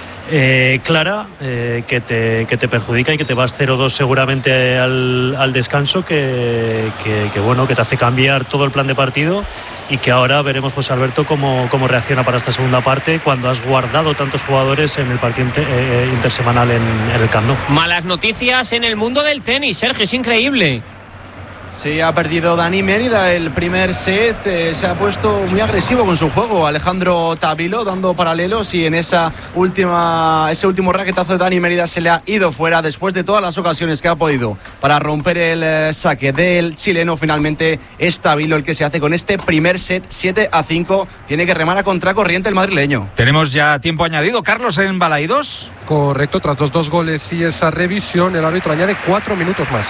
eh, clara eh, que, te, que te perjudica y que te vas cero dos seguramente al, al descanso, que, que, que bueno, que te hace cambiar todo el plan de partido y que ahora veremos, José Alberto, cómo, cómo reacciona para esta segunda parte cuando has guardado tantos jugadores en el partido inter, eh, intersemanal en, en el Camp Nou. Malas noticias en el mundo del tenis, Sergio, es increíble. Sí, ha perdido Dani Mérida el primer set, eh, se ha puesto muy agresivo con su juego Alejandro Tabilo, dando paralelos, y en esa última ese último raquetazo de Dani Mérida se le ha ido fuera después de todas las ocasiones que ha podido para romper el eh, saque del chileno. Finalmente es Tabilo el que se hace con este primer set, siete a cinco, tiene que remar a contracorriente el madrileño. Tenemos ya tiempo añadido, Carlos, en Balaídos. Correcto, tras los dos goles y esa revisión, el árbitro añade cuatro minutos más.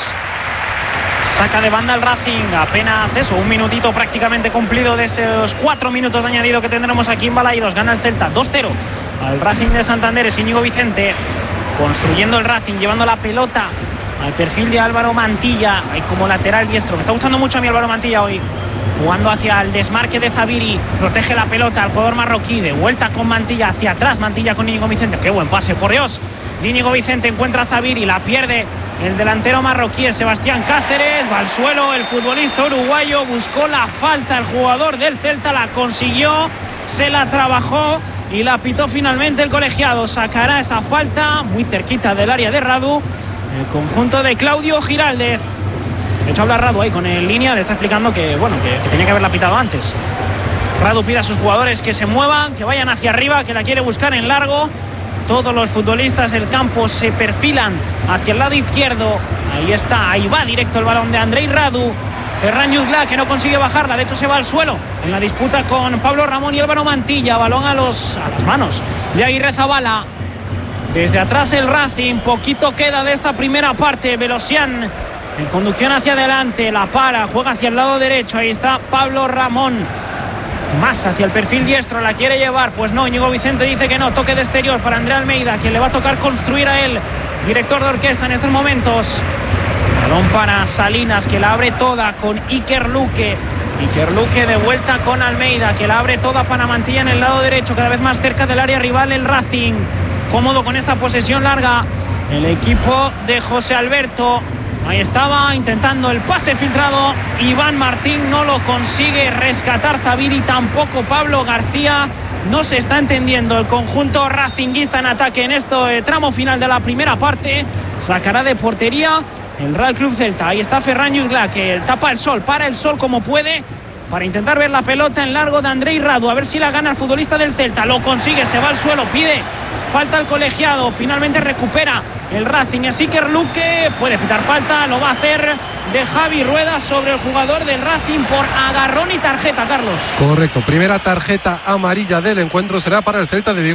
Saca de banda el Racing, apenas eso, un minutito prácticamente cumplido de esos cuatro minutos de añadido que tendremos aquí en Balaídos. Gana el Celta dos cero al Racing de Santander. Es Íñigo Vicente construyendo el Racing, llevando la pelota al perfil de Álvaro Mantilla, ahí como lateral diestro. Me está gustando mucho a mí Álvaro Mantilla hoy, jugando hacia el desmarque de Zaviri, protege la pelota al jugador marroquí, de vuelta con Mantilla hacia atrás, Mantilla con Íñigo Vicente, qué buen pase, por Dios, Íñigo Vicente encuentra a Zaviri, la pierde el delantero marroquí, Sebastián Cáceres, va al suelo el futbolista uruguayo, buscó la falta el jugador del Celta, la consiguió, se la trabajó y la pitó finalmente el colegiado. Sacará esa falta muy cerquita del área de Radu, el conjunto de Claudio Giraldez. De hecho habla Radu ahí con el línea, le está explicando que bueno que, que tenía que haberla pitado antes. Radu pide a sus jugadores que se muevan, que vayan hacia arriba, que la quiere buscar en largo. Todos los futbolistas del campo se perfilan hacia el lado izquierdo. Ahí está, ahí va directo el balón de Andrei Radu. Ferran Jutgla, que no consigue bajarla, de hecho se va al suelo en la disputa con Pablo Ramón y Álvaro Mantilla. Balón a, los, a las manos de Aguirre Zabala. Desde atrás el Racing, poquito queda de esta primera parte. Velosian en conducción hacia adelante, la para, juega hacia el lado derecho. Ahí está Pablo Ramón. Más hacia el perfil diestro, la quiere llevar, pues no, Íñigo Vicente dice que no, toque de exterior para André Almeida, quien le va a tocar construir a él, director de orquesta en estos momentos. Balón para Salinas, que la abre toda con Iker Luque. Iker Luque de vuelta con Almeida, que la abre toda para Mantilla en el lado derecho, cada vez más cerca del área rival el Racing. Cómodo con esta posesión larga el equipo de José Alberto. Ahí estaba intentando el pase filtrado Iván Martín, no lo consigue rescatar Zaviri, tampoco Pablo García. No se está entendiendo el conjunto racinguista en ataque en este tramo final de la primera parte. Sacará de portería el Real Club Celta. Ahí está Ferran Jutgla, que tapa el sol, para el sol como puede, para intentar ver la pelota en largo de Andrei Radu, a ver si la gana el futbolista del Celta. Lo consigue, se va al suelo, pide falta al colegiado, finalmente recupera el Racing. Es Iker Luque, puede pitar falta, lo va a hacer de Javi Rueda sobre el jugador del Racing por agarrón y tarjeta, Carlos. Correcto, primera tarjeta amarilla del encuentro será para el Celta de Vigo.